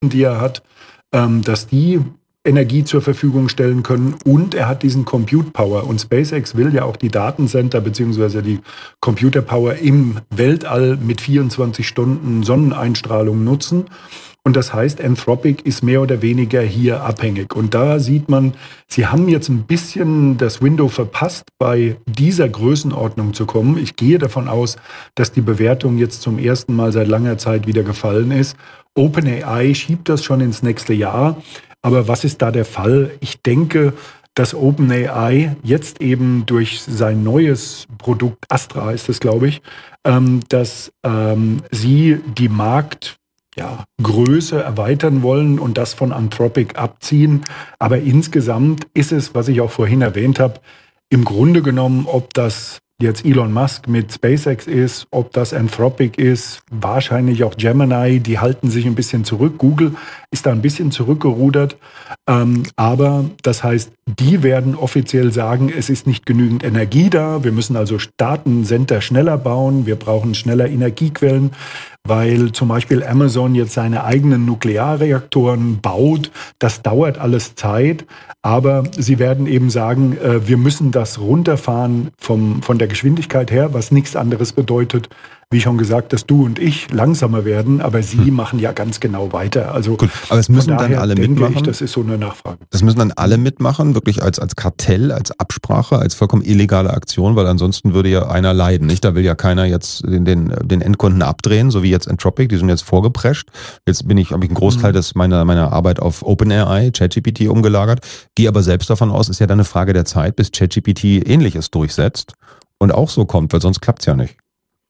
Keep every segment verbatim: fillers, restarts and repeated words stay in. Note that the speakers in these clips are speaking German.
die er hat, ähm, dass die Energie zur Verfügung stellen können, und er hat diesen Compute Power, und SpaceX will ja auch die Datencenter bzw. die Computer Power im Weltall mit vierundzwanzig Stunden Sonneneinstrahlung nutzen. Und das heißt, Anthropic ist mehr oder weniger hier abhängig. Und da sieht man, sie haben jetzt ein bisschen das Window verpasst, bei dieser Größenordnung zu kommen. Ich gehe davon aus, dass die Bewertung jetzt zum ersten Mal seit langer Zeit wieder gefallen ist. OpenAI schiebt das schon ins nächste Jahr. Aber was ist da der Fall? Ich denke, dass OpenAI jetzt eben durch sein neues Produkt, Astra ist es, glaube ich, ähm, dass ähm, sie die Markt Ja, Größe erweitern wollen und das von Anthropic abziehen. Aber insgesamt ist es, was ich auch vorhin erwähnt habe, im Grunde genommen, ob das jetzt Elon Musk mit SpaceX ist, ob das Anthropic ist, wahrscheinlich auch Gemini, die halten sich ein bisschen zurück. Google ist da ein bisschen zurückgerudert. Ähm, aber das heißt, die werden offiziell sagen, es ist nicht genügend Energie da. Wir müssen also Datencenter schneller bauen. Wir brauchen schneller Energiequellen, weil zum Beispiel Amazon jetzt seine eigenen Nuklearreaktoren baut. Das dauert alles Zeit. Aber sie werden eben sagen, äh, wir müssen das runterfahren vom, von der Geschwindigkeit her, was nichts anderes bedeutet, wie schon gesagt, dass du und ich langsamer werden, aber sie hm. machen ja ganz genau weiter. Also gut, aber es müssen dann alle mitmachen. Ich, das ist so eine Nachfrage. Das müssen dann alle mitmachen, wirklich als, als Kartell, als Absprache, als vollkommen illegale Aktion, weil ansonsten würde ja einer leiden, nicht? Da will ja keiner jetzt den, den, den Endkunden abdrehen, so wie jetzt Anthropic, die sind jetzt vorgeprescht. Jetzt bin ich, habe ich einen Großteil des, meiner, meiner Arbeit auf OpenAI, ChatGPT umgelagert, gehe aber selbst davon aus, ist ja dann eine Frage der Zeit, bis ChatGPT Ähnliches durchsetzt und auch so kommt, weil sonst klappt's ja nicht.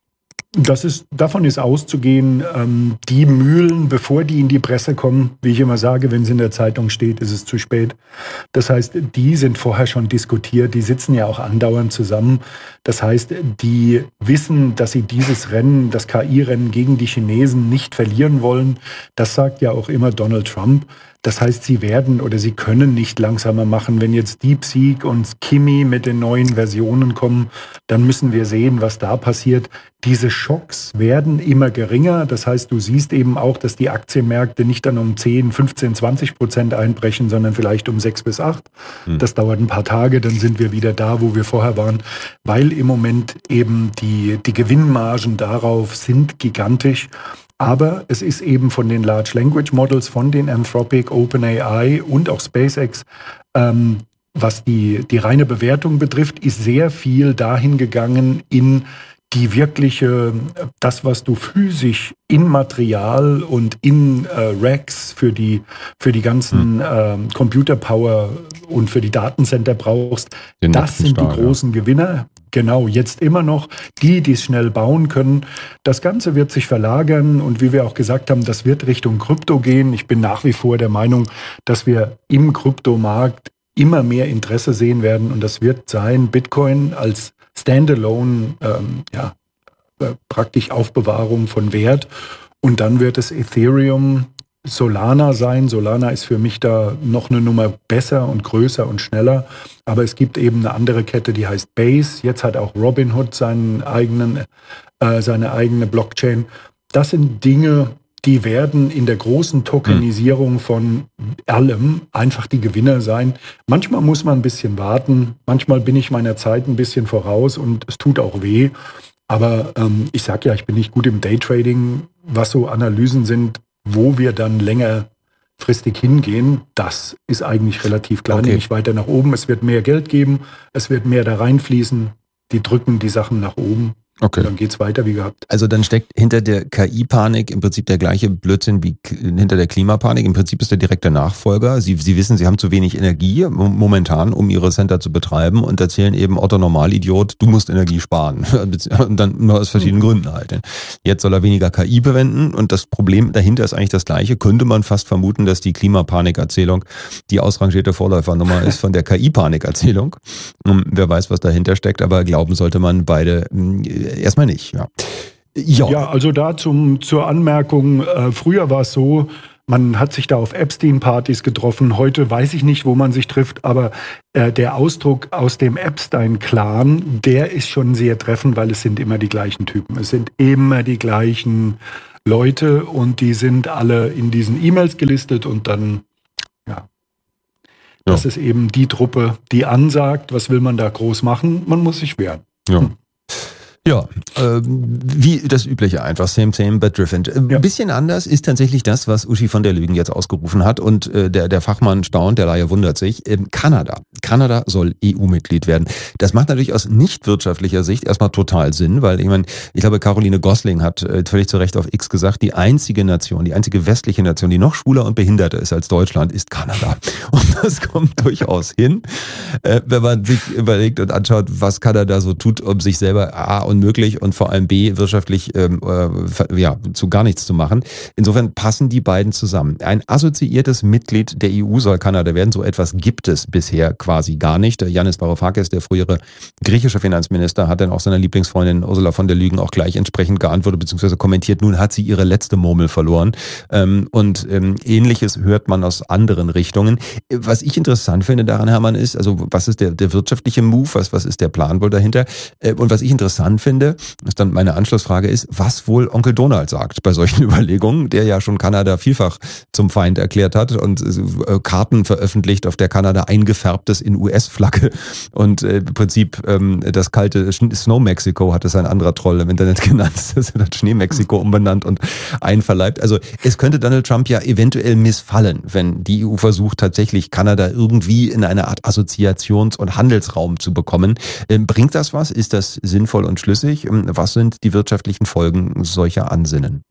Das ist, davon ist auszugehen, ähm, die Mühlen, bevor die in die Presse kommen, wie ich immer sage, wenn es in der Zeitung steht, ist es zu spät. Das heißt, die sind vorher schon diskutiert, die sitzen ja auch andauernd zusammen. Das heißt, die wissen, dass sie dieses Rennen, das K I-Rennen gegen die Chinesen nicht verlieren wollen. Das sagt ja auch immer Donald Trump. Das heißt, sie werden oder sie können nicht langsamer machen. Wenn jetzt DeepSeek und Kimi mit den neuen Versionen kommen, dann müssen wir sehen, was da passiert. Diese Schocks werden immer geringer. Das heißt, du siehst eben auch, dass die Aktienmärkte nicht dann um zehn, fünfzehn, zwanzig Prozent einbrechen, sondern vielleicht um sechs bis acht. Hm. Das dauert ein paar Tage, dann sind wir wieder da, wo wir vorher waren, weil im Moment eben die, die Gewinnmargen darauf sind gigantisch. Aber es ist eben von den Large Language Models, von den Anthropic, OpenAI und auch SpaceX, ähm, was die, die reine Bewertung betrifft, ist sehr viel dahin gegangen in die wirkliche, das, was du physisch in Material und in äh, Racks für die, für die ganzen hm. äh, Computer Power und für die Datencenter brauchst, Den das sind die großen ja. Gewinner. Genau, jetzt immer noch die, die es schnell bauen können. Das Ganze wird sich verlagern und wie wir auch gesagt haben, das wird Richtung Krypto gehen. Ich bin nach wie vor der Meinung, dass wir im Kryptomarkt immer mehr Interesse sehen werden und das wird sein, Bitcoin als Standalone, ähm, ja, äh, praktisch Aufbewahrung von Wert. Und dann wird es Ethereum, Solana sein. Solana ist für mich da noch eine Nummer besser und größer und schneller. Aber es gibt eben eine andere Kette, die heißt Base. Jetzt hat auch Robinhood seinen eigenen, äh, seine eigene Blockchain. Das sind Dinge, die werden in der großen Tokenisierung von allem einfach die Gewinner sein. Manchmal muss man ein bisschen warten. Manchmal bin ich meiner Zeit ein bisschen voraus und es tut auch weh. Aber ähm, ich sage ja, ich bin nicht gut im Daytrading. Was so Analysen sind, wo wir dann längerfristig hingehen, das ist eigentlich relativ klar, okay. Nämlich weiter nach oben. Es wird mehr Geld geben, es wird mehr da reinfließen, die drücken die Sachen nach oben. Okay. Und dann geht's weiter wie gehabt. Also dann steckt hinter der K I-Panik im Prinzip der gleiche Blödsinn wie hinter der Klimapanik. Im Prinzip ist der direkte Nachfolger. Sie, Sie wissen, Sie haben zu wenig Energie momentan, um Ihre Center zu betreiben und erzählen eben Otto Normalidiot, du musst Energie sparen. Und dann nur aus verschiedenen mhm. Gründen halt. Jetzt soll er weniger K I verwenden und das Problem dahinter ist eigentlich das gleiche. Könnte man fast vermuten, dass die Klimapanik-Erzählung die ausrangierte Vorläufernummer ist von der K I-Panik-Erzählung. Wer weiß, was dahinter steckt, aber glauben sollte man beide erstmal nicht, ja. Ja, ja also da zum, zur Anmerkung, äh, früher war es so, man hat sich da auf Epstein-Partys getroffen, heute weiß ich nicht, wo man sich trifft, aber äh, der Ausdruck aus dem Epstein-Clan, der ist schon sehr treffend, weil es sind immer die gleichen Typen, es sind immer die gleichen Leute und die sind alle in diesen E-Mails gelistet und dann, ja, das ja. ist eben die Truppe, die ansagt, was will man da groß machen? Man muss sich wehren. Ja. Hm. Ja, äh, wie das Übliche einfach, same, same, but different. Ein ja. bisschen anders ist tatsächlich das, was Uschi von der Leyen jetzt ausgerufen hat und äh, der, der Fachmann staunt, der Laie wundert sich. Ähm, Kanada. Kanada soll E U-Mitglied werden. Das macht natürlich aus nicht wirtschaftlicher Sicht erstmal total Sinn, weil ich meine, ich glaube, Caroline Gosling hat äh, völlig zu Recht auf X gesagt, die einzige Nation, die einzige westliche Nation, die noch schwuler und behinderter ist als Deutschland, ist Kanada. Und das kommt durchaus hin, äh, wenn man sich überlegt und anschaut, was Kanada so tut, um sich selber A, unmöglich und vor allem B, wirtschaftlich ähm, äh, ja, zu gar nichts zu machen. Insofern passen die beiden zusammen. Ein assoziiertes Mitglied der E U soll Kanada werden. So etwas gibt es bisher quasi gar nicht. Yannis Varoufakis, der frühere griechische Finanzminister, hat dann auch seiner Lieblingsfreundin Ursula von der Leyen auch gleich entsprechend geantwortet bzw. kommentiert, nun hat sie ihre letzte Murmel verloren. Ähm, und ähm, Ähnliches hört man aus anderen Richtungen. Was ich interessant finde daran, Hermann, ist, also was ist der, der wirtschaftliche Move, was, was ist der Plan wohl dahinter? Äh, und was ich interessant finde, ist dann meine Anschlussfrage ist, was wohl Onkel Donald sagt bei solchen Überlegungen, der ja schon Kanada vielfach zum Feind erklärt hat und äh, Karten veröffentlicht, auf der Kanada eingefärbt ist in U S-Flagge und äh, im Prinzip ähm, das kalte Snow Mexico hat es ein anderer Troll im Internet genannt, das hat Schnee Mexiko umbenannt und einverleibt. Also es könnte Donald Trump ja eventuell missfallen, wenn die E U versucht, tatsächlich Kanada irgendwie in eine Art Assoziations- und Handelsraum zu bekommen. Ähm, bringt das was? Ist das sinnvoll und schlüssig? Was sind die wirtschaftlichen Folgen solcher Ansinnen?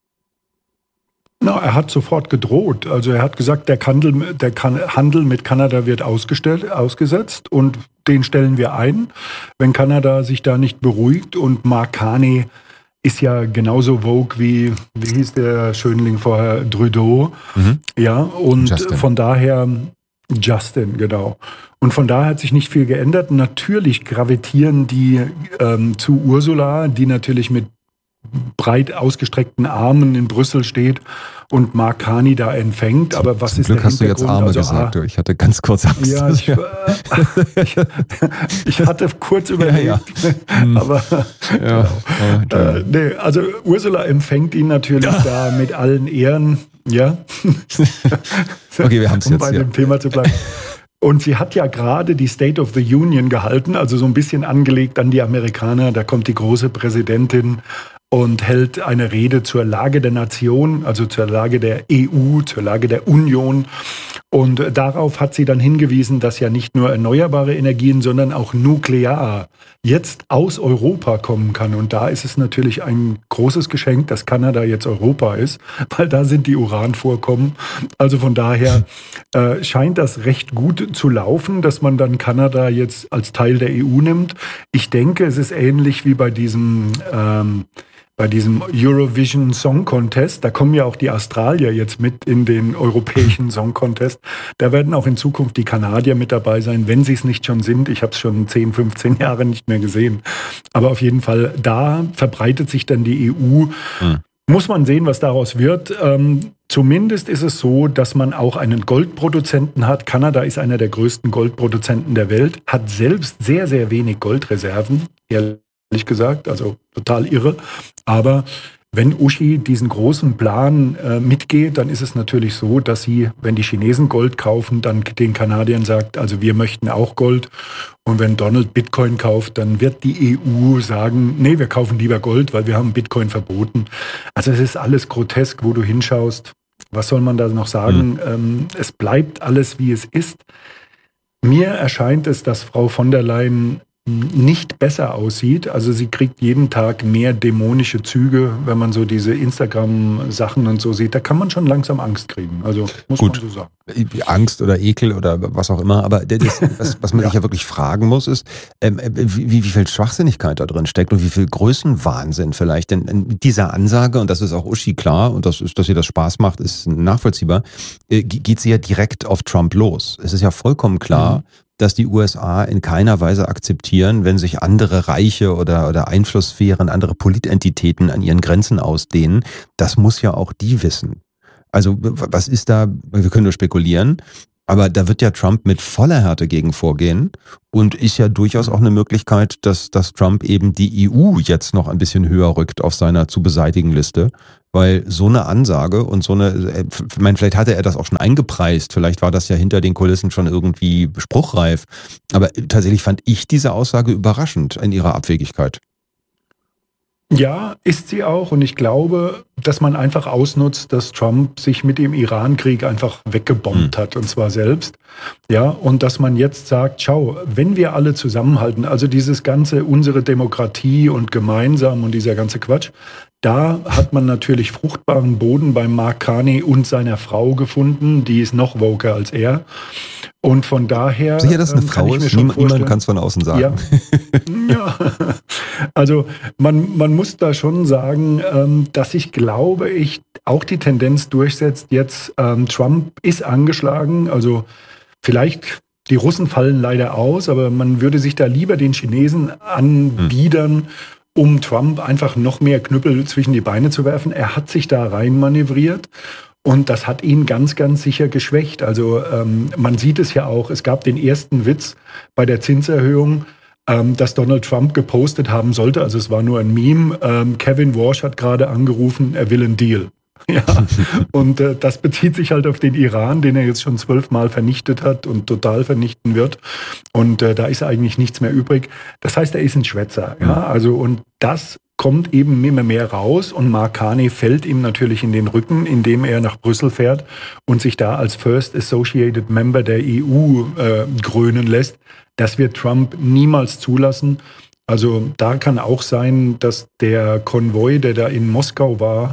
Na, er hat sofort gedroht. Also er hat gesagt, der Handel, der Handel mit Kanada wird ausgestellt, ausgesetzt und den stellen wir ein, wenn Kanada sich da nicht beruhigt. Und Mark Carney ist ja genauso vogue wie, wie hieß der Schönling vorher, Trudeau. Mhm. Ja, und Justin. Von daher, Justin, genau. Und von daher hat sich nicht viel geändert. Natürlich gravitieren die ähm, zu Ursula, die natürlich mit breit ausgestreckten Armen in Brüssel steht und Mark Carney da empfängt. Aber was Zum ist Glück der hast du jetzt Arme also, gesagt. Ah, ich hatte ganz kurz Angst. Ja, ich, ja. ich, ich hatte kurz überlegt. Ja, ja. Aber ja, genau. äh, nee, also Ursula empfängt ihn natürlich ja. da mit allen Ehren. Ja. Okay, wir haben es um jetzt. bei ja. dem Thema zu bleiben. Und sie hat ja gerade die State of the Union gehalten, also so ein bisschen angelegt an die Amerikaner. Da kommt die große Präsidentin und hält eine Rede zur Lage der Nation, also zur Lage der E U, zur Lage der Union. Und darauf hat sie dann hingewiesen, dass ja nicht nur erneuerbare Energien, sondern auch nuklear jetzt aus Europa kommen kann. Und da ist es natürlich ein großes Geschenk, dass Kanada jetzt Europa ist, weil da sind die Uranvorkommen. Also von daher äh, scheint das recht gut zu laufen, dass man dann Kanada jetzt als Teil der E U nimmt. Ich denke, es ist ähnlich wie bei diesem ähm, bei diesem Eurovision Song Contest, da kommen ja auch die Australier jetzt mit in den europäischen Song Contest. Da werden auch in Zukunft die Kanadier mit dabei sein, wenn sie es nicht schon sind. Ich habe es schon zehn, fünfzehn Jahre nicht mehr gesehen. Aber auf jeden Fall, da verbreitet sich dann die E U. Hm. Muss man sehen, was daraus wird. Ähm, zumindest ist es so, dass man auch einen Goldproduzenten hat. Kanada ist einer der größten Goldproduzenten der Welt, hat selbst sehr, sehr wenig Goldreserven, ehrlich gesagt, also total irre. Aber wenn Uschi diesen großen Plan äh, mitgeht, dann ist es natürlich so, dass sie, wenn die Chinesen Gold kaufen, dann den Kanadiern sagt, also wir möchten auch Gold. Und wenn Donald Bitcoin kauft, dann wird die E U sagen, nee, wir kaufen lieber Gold, weil wir haben Bitcoin verboten. Also es ist alles grotesk, wo du hinschaust. Was soll man da noch sagen? Mhm. Ähm, es bleibt alles, wie es ist. Mir erscheint es, dass Frau von der Leyen nicht besser aussieht. Also sie kriegt jeden Tag mehr dämonische Züge, wenn man so diese Instagram-Sachen und so sieht. Da kann man schon langsam Angst kriegen. Also muss Gut. man so sagen. Angst oder Ekel oder was auch immer. Aber das, was, was man ja. sich ja wirklich fragen muss, ist, ähm, wie, wie viel Schwachsinnigkeit da drin steckt und wie viel Größenwahnsinn vielleicht. Denn mit dieser Ansage, und das ist auch Uschi klar, und das ist, dass ihr das Spaß macht, ist nachvollziehbar, äh, geht sie ja direkt auf Trump los. Es ist ja vollkommen klar, mhm. dass die U S A in keiner Weise akzeptieren, wenn sich andere Reiche oder, oder Einflusssphären, andere Politentitäten an ihren Grenzen ausdehnen. Das muss ja auch die wissen. Also was ist da, wir können nur spekulieren, Aber da wird ja Trump mit voller Härte gegen vorgehen und ist ja durchaus auch eine Möglichkeit, dass, dass Trump eben die E U jetzt noch ein bisschen höher rückt auf seiner zu beseitigen Liste. Weil so eine Ansage und so eine, ich meine, vielleicht hatte er das auch schon eingepreist, vielleicht war das ja hinter den Kulissen schon irgendwie spruchreif. Aber tatsächlich fand ich diese Aussage überraschend in ihrer Abwegigkeit. Ja, ist sie auch. Und ich glaube, dass man einfach ausnutzt, dass Trump sich mit dem Iran-Krieg einfach weggebombt hat, und zwar selbst. Ja, und dass man jetzt sagt, schau, wenn wir alle zusammenhalten, also dieses ganze, unsere Demokratie und gemeinsam und dieser ganze Quatsch, da hat man natürlich fruchtbaren Boden bei Mark Carney und seiner Frau gefunden, die ist noch woker als er. Und von daher... Sicher, dass eine ähm, Frau ist? Niemand, niemand kann es von außen sagen. Ja, ja. Also man, man muss da schon sagen, ähm, dass ich glaube, ich auch die Tendenz durchsetzt, jetzt ähm, Trump ist angeschlagen, also vielleicht... Die Russen fallen leider aus, aber man würde sich da lieber den Chinesen anbiedern, hm. um Trump einfach noch mehr Knüppel zwischen die Beine zu werfen. Er hat sich da rein manövriert und das hat ihn ganz, ganz sicher geschwächt. Also ähm, man sieht es ja auch, es gab den ersten Witz bei der Zinserhöhung, ähm, dass Donald Trump gepostet haben sollte, also es war nur ein Meme, ähm, Kevin Walsh hat gerade angerufen, er will einen Deal. Ja, und äh, das bezieht sich halt auf den Iran, den er jetzt schon zwölfmal vernichtet hat und total vernichten wird. Und äh, da ist eigentlich nichts mehr übrig. Das heißt, er ist ein Schwätzer. Ja, also und das kommt eben immer mehr raus und Mark Carney fällt ihm natürlich in den Rücken, indem er nach Brüssel fährt und sich da als First Associated Member der E U äh, krönen lässt. Das wird Trump niemals zulassen. Also da kann auch sein, dass der Konvoi, der da in Moskau war,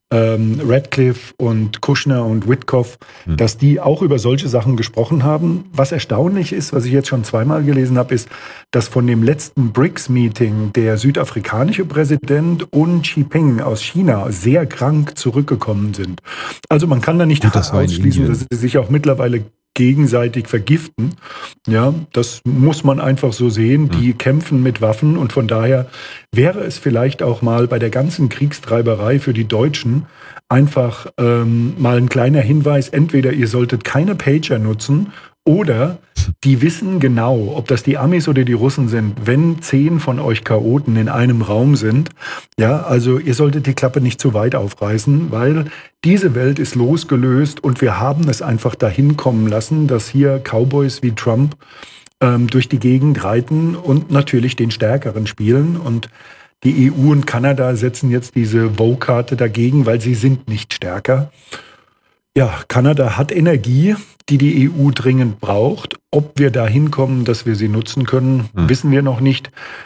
Radcliffe und Kushner und Witkoff, hm. dass die auch über solche Sachen gesprochen haben. Was erstaunlich ist, was ich jetzt schon zweimal gelesen habe, ist, dass von dem letzten BRICS-Meeting der südafrikanische Präsident und Xi Jinping aus China sehr krank zurückgekommen sind. Also man kann da nicht Gut, das ausschließen, dass sie sich auch mittlerweile gegenseitig vergiften. Ja, das muss man einfach so sehen. Die hm. kämpfen mit Waffen und von daher wäre es vielleicht auch mal bei der ganzen Kriegstreiberei für die Deutschen einfach ähm, mal ein kleiner Hinweis. Entweder ihr solltet keine Pager nutzen oder die wissen genau, ob das die Amis oder die Russen sind, wenn zehn von euch Chaoten in einem Raum sind. Ja, also ihr solltet die Klappe nicht zu weit aufreißen, weil diese Welt ist losgelöst und wir haben es einfach dahin kommen lassen, dass hier Cowboys wie Trump ähm, durch die Gegend reiten und natürlich den Stärkeren spielen. Und die E U und Kanada setzen jetzt diese Vote-Karte dagegen, weil sie sind nicht stärker. Ja, Kanada hat Energie, die die E U dringend braucht. Ob wir da hinkommen, dass wir sie nutzen können, hm. wissen wir noch nicht.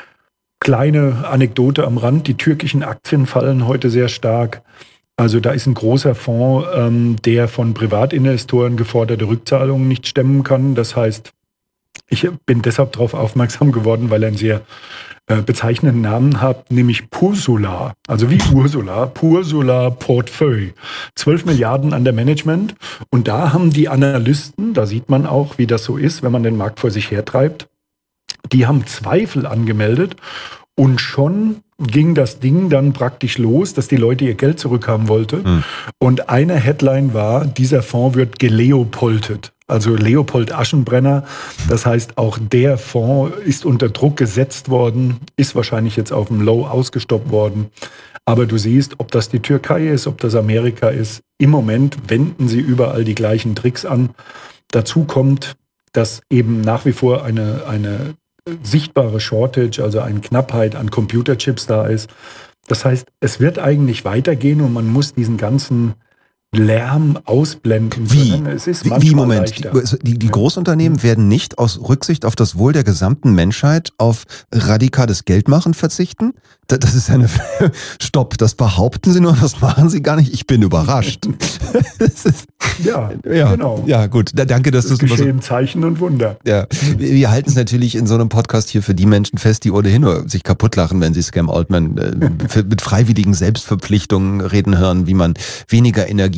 Kleine Anekdote am Rand, die türkischen Aktien fallen heute sehr stark. Also da ist ein großer Fonds, ähm, der von Privatinvestoren geforderte Rückzahlungen nicht stemmen kann. Das heißt, ich bin deshalb darauf aufmerksam geworden, weil er einen sehr äh, bezeichnenden Namen hat, nämlich Pursula, also wie Ursula, Pursula Portfolio. zwölf Milliarden an der Management. Und da haben die Analysten, da sieht man auch, wie das so ist, wenn man den Markt vor sich hertreibt, die haben Zweifel angemeldet. Und schon ging das Ding dann praktisch los, dass die Leute ihr Geld zurückhaben wollten. Hm. Und eine Headline war, dieser Fonds wird geleopoldet. Also Leopold Aschenbrenner. Das heißt, auch der Fonds ist unter Druck gesetzt worden, ist wahrscheinlich jetzt auf dem Low ausgestoppt worden. Aber du siehst, ob das die Türkei ist, ob das Amerika ist. Im Moment wenden sie überall die gleichen Tricks an. Dazu kommt, dass eben nach wie vor eine, eine sichtbare Shortage, also eine Knappheit an Computerchips da ist. Das heißt, es wird eigentlich weitergehen und man muss diesen ganzen Lärm ausblenden. Wie? Es ist Wie, Moment, leichter. die, die Großunternehmen werden nicht aus Rücksicht auf das Wohl der gesamten Menschheit auf radikales Geldmachen verzichten? Das ist eine... Stopp, das behaupten Sie nur, das machen Sie gar nicht. Ich bin überrascht. ist, ja, ja, genau. Ja, gut. Danke, dass du es geschehen, so, Zeichen und Wunder. Ja, wir halten es natürlich in so einem Podcast hier für die Menschen fest, die ohnehin nur sich kaputt lachen, wenn sie Scam Altman äh, für, mit freiwilligen Selbstverpflichtungen reden hören, wie man weniger Energie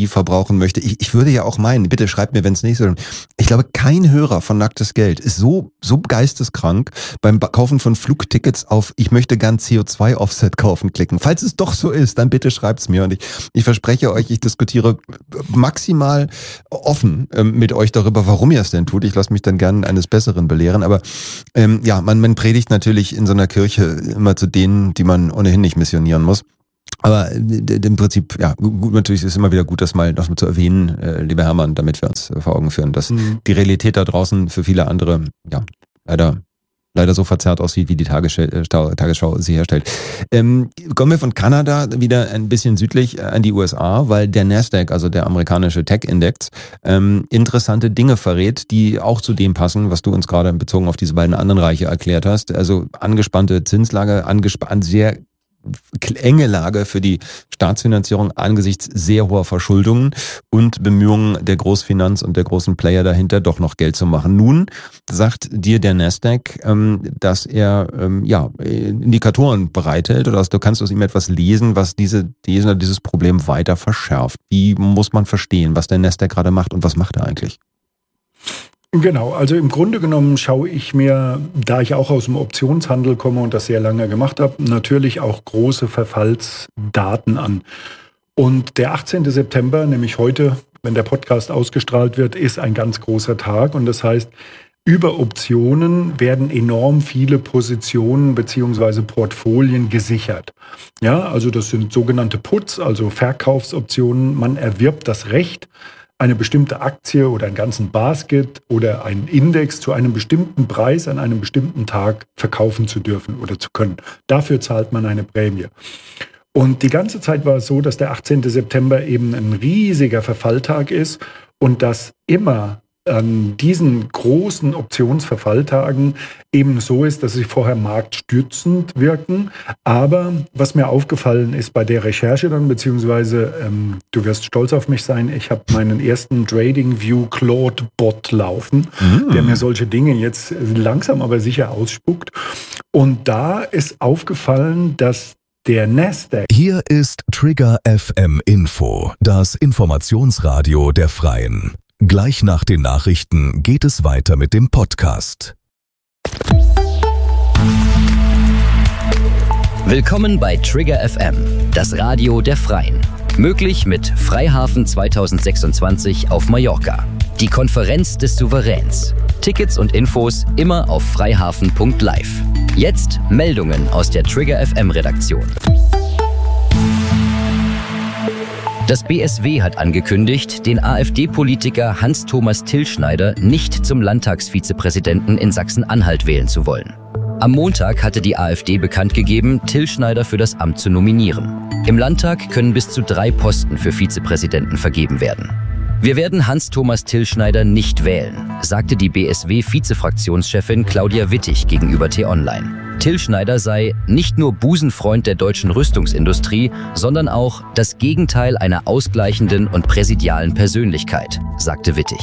verbrauchen möchte. Ich, ich würde ja auch meinen, bitte schreibt mir, wenn es nicht so ist. Ich glaube, kein Hörer von Nacktes Geld ist so, so geisteskrank beim Kaufen von Flugtickets auf ich möchte gern C O zwei Offset kaufen klicken. Falls es doch so ist, dann bitte schreibt's mir und ich, ich verspreche euch, ich diskutiere maximal offen ähm, mit euch darüber, warum ihr es denn tut. Ich lasse mich dann gerne eines Besseren belehren, aber ähm, ja, man, man predigt natürlich in so einer Kirche immer zu denen, die man ohnehin nicht missionieren muss. Aber im Prinzip, ja, gut, natürlich ist es immer wieder gut, das mal, das mal zu erwähnen, äh, lieber Hermann, damit wir uns vor Augen führen, dass mhm. die Realität da draußen für viele andere, ja, leider leider so verzerrt aussieht, wie die Tagesschau, Tagesschau sie herstellt. Ähm, kommen wir von Kanada wieder ein bisschen südlich an die U S A, weil der Nasdaq, also der amerikanische Tech-Index, ähm, interessante Dinge verrät, die auch zu dem passen, was du uns gerade bezogen auf diese beiden anderen Reiche erklärt hast. Also angespannte Zinslage, angespannt, sehr enge Lage für die Staatsfinanzierung angesichts sehr hoher Verschuldungen und Bemühungen der Großfinanz und der großen Player dahinter, doch noch Geld zu machen. Nun sagt dir der Nasdaq, ähm, dass er ähm, ja Indikatoren bereithält oder dass du kannst aus ihm etwas lesen, was diese, diese, dieses Problem weiter verschärft. Wie muss man verstehen, was der Nasdaq gerade macht und was macht er eigentlich? Genau, also im Grunde genommen schaue ich mir, da ich auch aus dem Optionshandel komme und das sehr lange gemacht habe, natürlich auch große Verfallsdaten an. Und der achtzehnten September, nämlich heute, wenn der Podcast ausgestrahlt wird, ist ein ganz großer Tag. Und das heißt, über Optionen werden enorm viele Positionen bzw. Portfolien gesichert. Ja, also das sind sogenannte Puts, also Verkaufsoptionen. Man erwirbt das Recht, eine bestimmte Aktie oder einen ganzen Basket oder einen Index zu einem bestimmten Preis an einem bestimmten Tag verkaufen zu dürfen oder zu können. Dafür zahlt man eine Prämie. Und die ganze Zeit war es so, dass der achtzehnten September eben ein riesiger Verfalltag ist und dass immer an diesen großen Optionsverfalltagen eben so ist, dass sie vorher marktstützend wirken. Aber was mir aufgefallen ist bei der Recherche dann, beziehungsweise ähm, du wirst stolz auf mich sein, ich habe meinen ersten TradingView Claude Bot laufen, mm. der mir solche Dinge jetzt langsam aber sicher ausspuckt. Und da ist aufgefallen, dass der Nasdaq. Hier ist Trigger F M Info, das Informationsradio der Freien. Gleich nach den Nachrichten geht es weiter mit dem Podcast. Willkommen bei Trigger F M, das Radio der Freien. Möglich mit Freihafen zwanzig sechsundzwanzig auf Mallorca. Die Konferenz des Souveräns. Tickets und Infos immer auf freihafen punkt live. Jetzt Meldungen aus der Trigger F M Redaktion. Das B S W hat angekündigt, den AfD-Politiker Hans-Thomas Tillschneider nicht zum Landtagsvizepräsidenten in Sachsen-Anhalt wählen zu wollen. Am Montag hatte die AfD bekannt gegeben, Tillschneider für das Amt zu nominieren. Im Landtag können bis zu drei Posten für Vizepräsidenten vergeben werden. Wir werden Hans-Thomas Tillschneider nicht wählen, sagte die B S W-Vizefraktionschefin Claudia Wittig gegenüber T-Online. Tillschneider sei nicht nur Busenfreund der deutschen Rüstungsindustrie, sondern auch das Gegenteil einer ausgleichenden und präsidialen Persönlichkeit, sagte Wittig.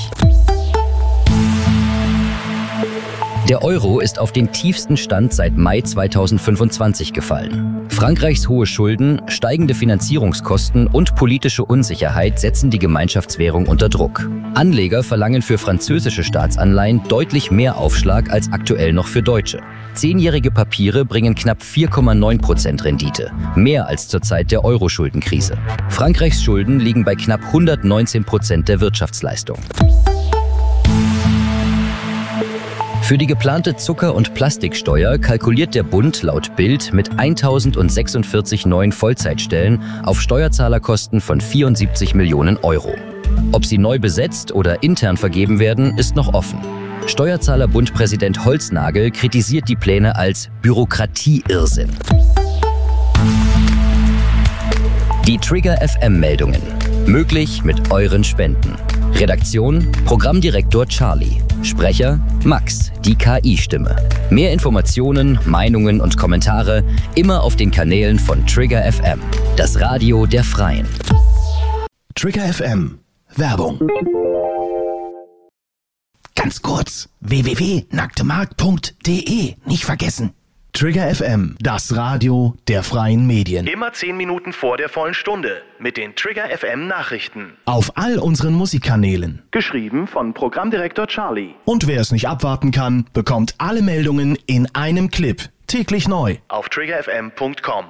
Der Euro ist auf den tiefsten Stand seit Mai zweitausendfünfundzwanzig gefallen. Frankreichs hohe Schulden, steigende Finanzierungskosten und politische Unsicherheit setzen die Gemeinschaftswährung unter Druck. Anleger verlangen für französische Staatsanleihen deutlich mehr Aufschlag als aktuell noch für deutsche. Zehnjährige Papiere bringen knapp vier Komma neun Prozent Rendite, mehr als zur Zeit der Euro-Schuldenkrise. Frankreichs Schulden liegen bei knapp hundertneunzehn Prozent der Wirtschaftsleistung. Für die geplante Zucker- und Plastiksteuer kalkuliert der Bund laut Bild mit eintausendsechsundvierzig neuen Vollzeitstellen auf Steuerzahlerkosten von vierundsiebzig Millionen Euro. Ob sie neu besetzt oder intern vergeben werden, ist noch offen. Steuerzahlerbund-Präsident Holznagel kritisiert die Pläne als Bürokratie-Irrsinn. Die Trigger F M-Meldungen. Möglich mit euren Spenden. Redaktion: Programmdirektor Charlie. Sprecher: Max, die K I-Stimme. Mehr Informationen, Meinungen und Kommentare immer auf den Kanälen von Trigger F M, das Radio der Freien. Trigger F M. Werbung. Ganz kurz, w w w punkt nacktemarkt punkt d e, nicht vergessen. Trigger F M, das Radio der freien Medien. Immer zehn Minuten vor der vollen Stunde mit den Trigger F M Nachrichten. Auf all unseren Musikkanälen. Geschrieben von Programmdirektor Charlie. Und wer es nicht abwarten kann, bekommt alle Meldungen in einem Clip. Täglich neu. Auf trigger f m punkt com.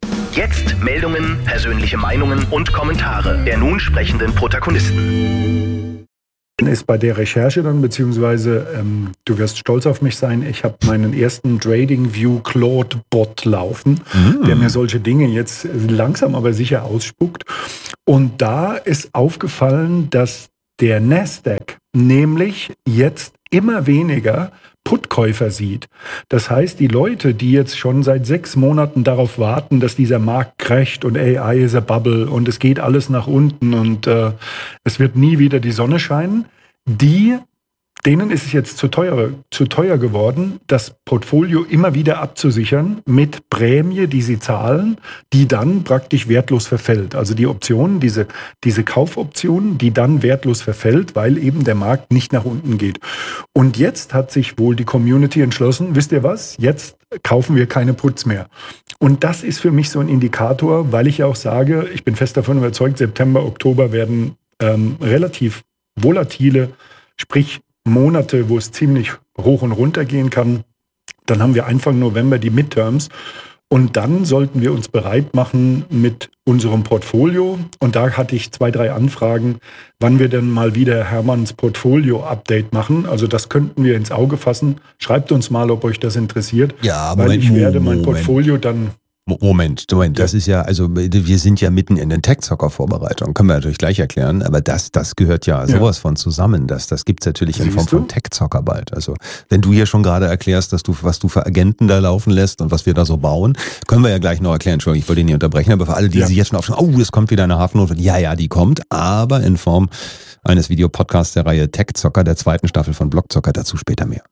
Jetzt Meldungen, persönliche Meinungen und Kommentare der nun sprechenden Protagonisten. Ist bei der Recherche dann, beziehungsweise ähm, du wirst stolz auf mich sein, ich habe meinen ersten TradingView Claude Bot laufen, mm. der mir solche Dinge jetzt langsam aber sicher ausspuckt. Und da ist aufgefallen, dass der Nasdaq nämlich jetzt immer weniger Putkäufer sieht. Das heißt, die Leute, die jetzt schon seit sechs Monaten darauf warten, dass dieser Markt crasht und A I ist a Bubble und es geht alles nach unten und äh, es wird nie wieder die Sonne scheinen, die, denen ist es jetzt zu teuer, zu teuer geworden, das Portfolio immer wieder abzusichern mit Prämie, die sie zahlen, die dann praktisch wertlos verfällt. Also die Option, diese, diese Kaufoption, die dann wertlos verfällt, weil eben der Markt nicht nach unten geht. Und jetzt hat sich wohl die Community entschlossen, wisst ihr was, jetzt kaufen wir keine Puts mehr. Und das ist für mich so ein Indikator, weil ich ja auch sage, ich bin fest davon überzeugt, September, Oktober werden ähm, relativ volatile, sprich Monate, wo es ziemlich hoch und runter gehen kann. Dann haben wir Anfang November die Midterms und dann sollten wir uns bereit machen mit unserem Portfolio. Und da hatte ich zwei, drei Anfragen, wann wir denn mal wieder Hermanns Portfolio-Update machen. Also das könnten wir ins Auge fassen. Schreibt uns mal, ob euch das interessiert. Ja, weil Moment, ich werde mein Moment. Portfolio dann... Moment, Moment, das ist ja, also wir sind ja mitten in den Tech-Zocker-Vorbereitungen, können wir natürlich gleich erklären, aber das, das gehört ja sowas ja. von zusammen, das, das gibt's natürlich in Form von Tech-Zocker bald. Also wenn du hier schon gerade erklärst, dass du, was du für Agenten da laufen lässt und was wir da so bauen, können wir ja gleich noch erklären, Entschuldigung, ich wollte ihn nicht unterbrechen, aber für alle, die ja. sich jetzt schon aufschauen, oh, es kommt wieder eine Hafennote, ja, ja, die kommt, aber in Form eines Videopodcasts der Reihe Tech-Zocker, der zweiten Staffel von Blockzocker, dazu später mehr.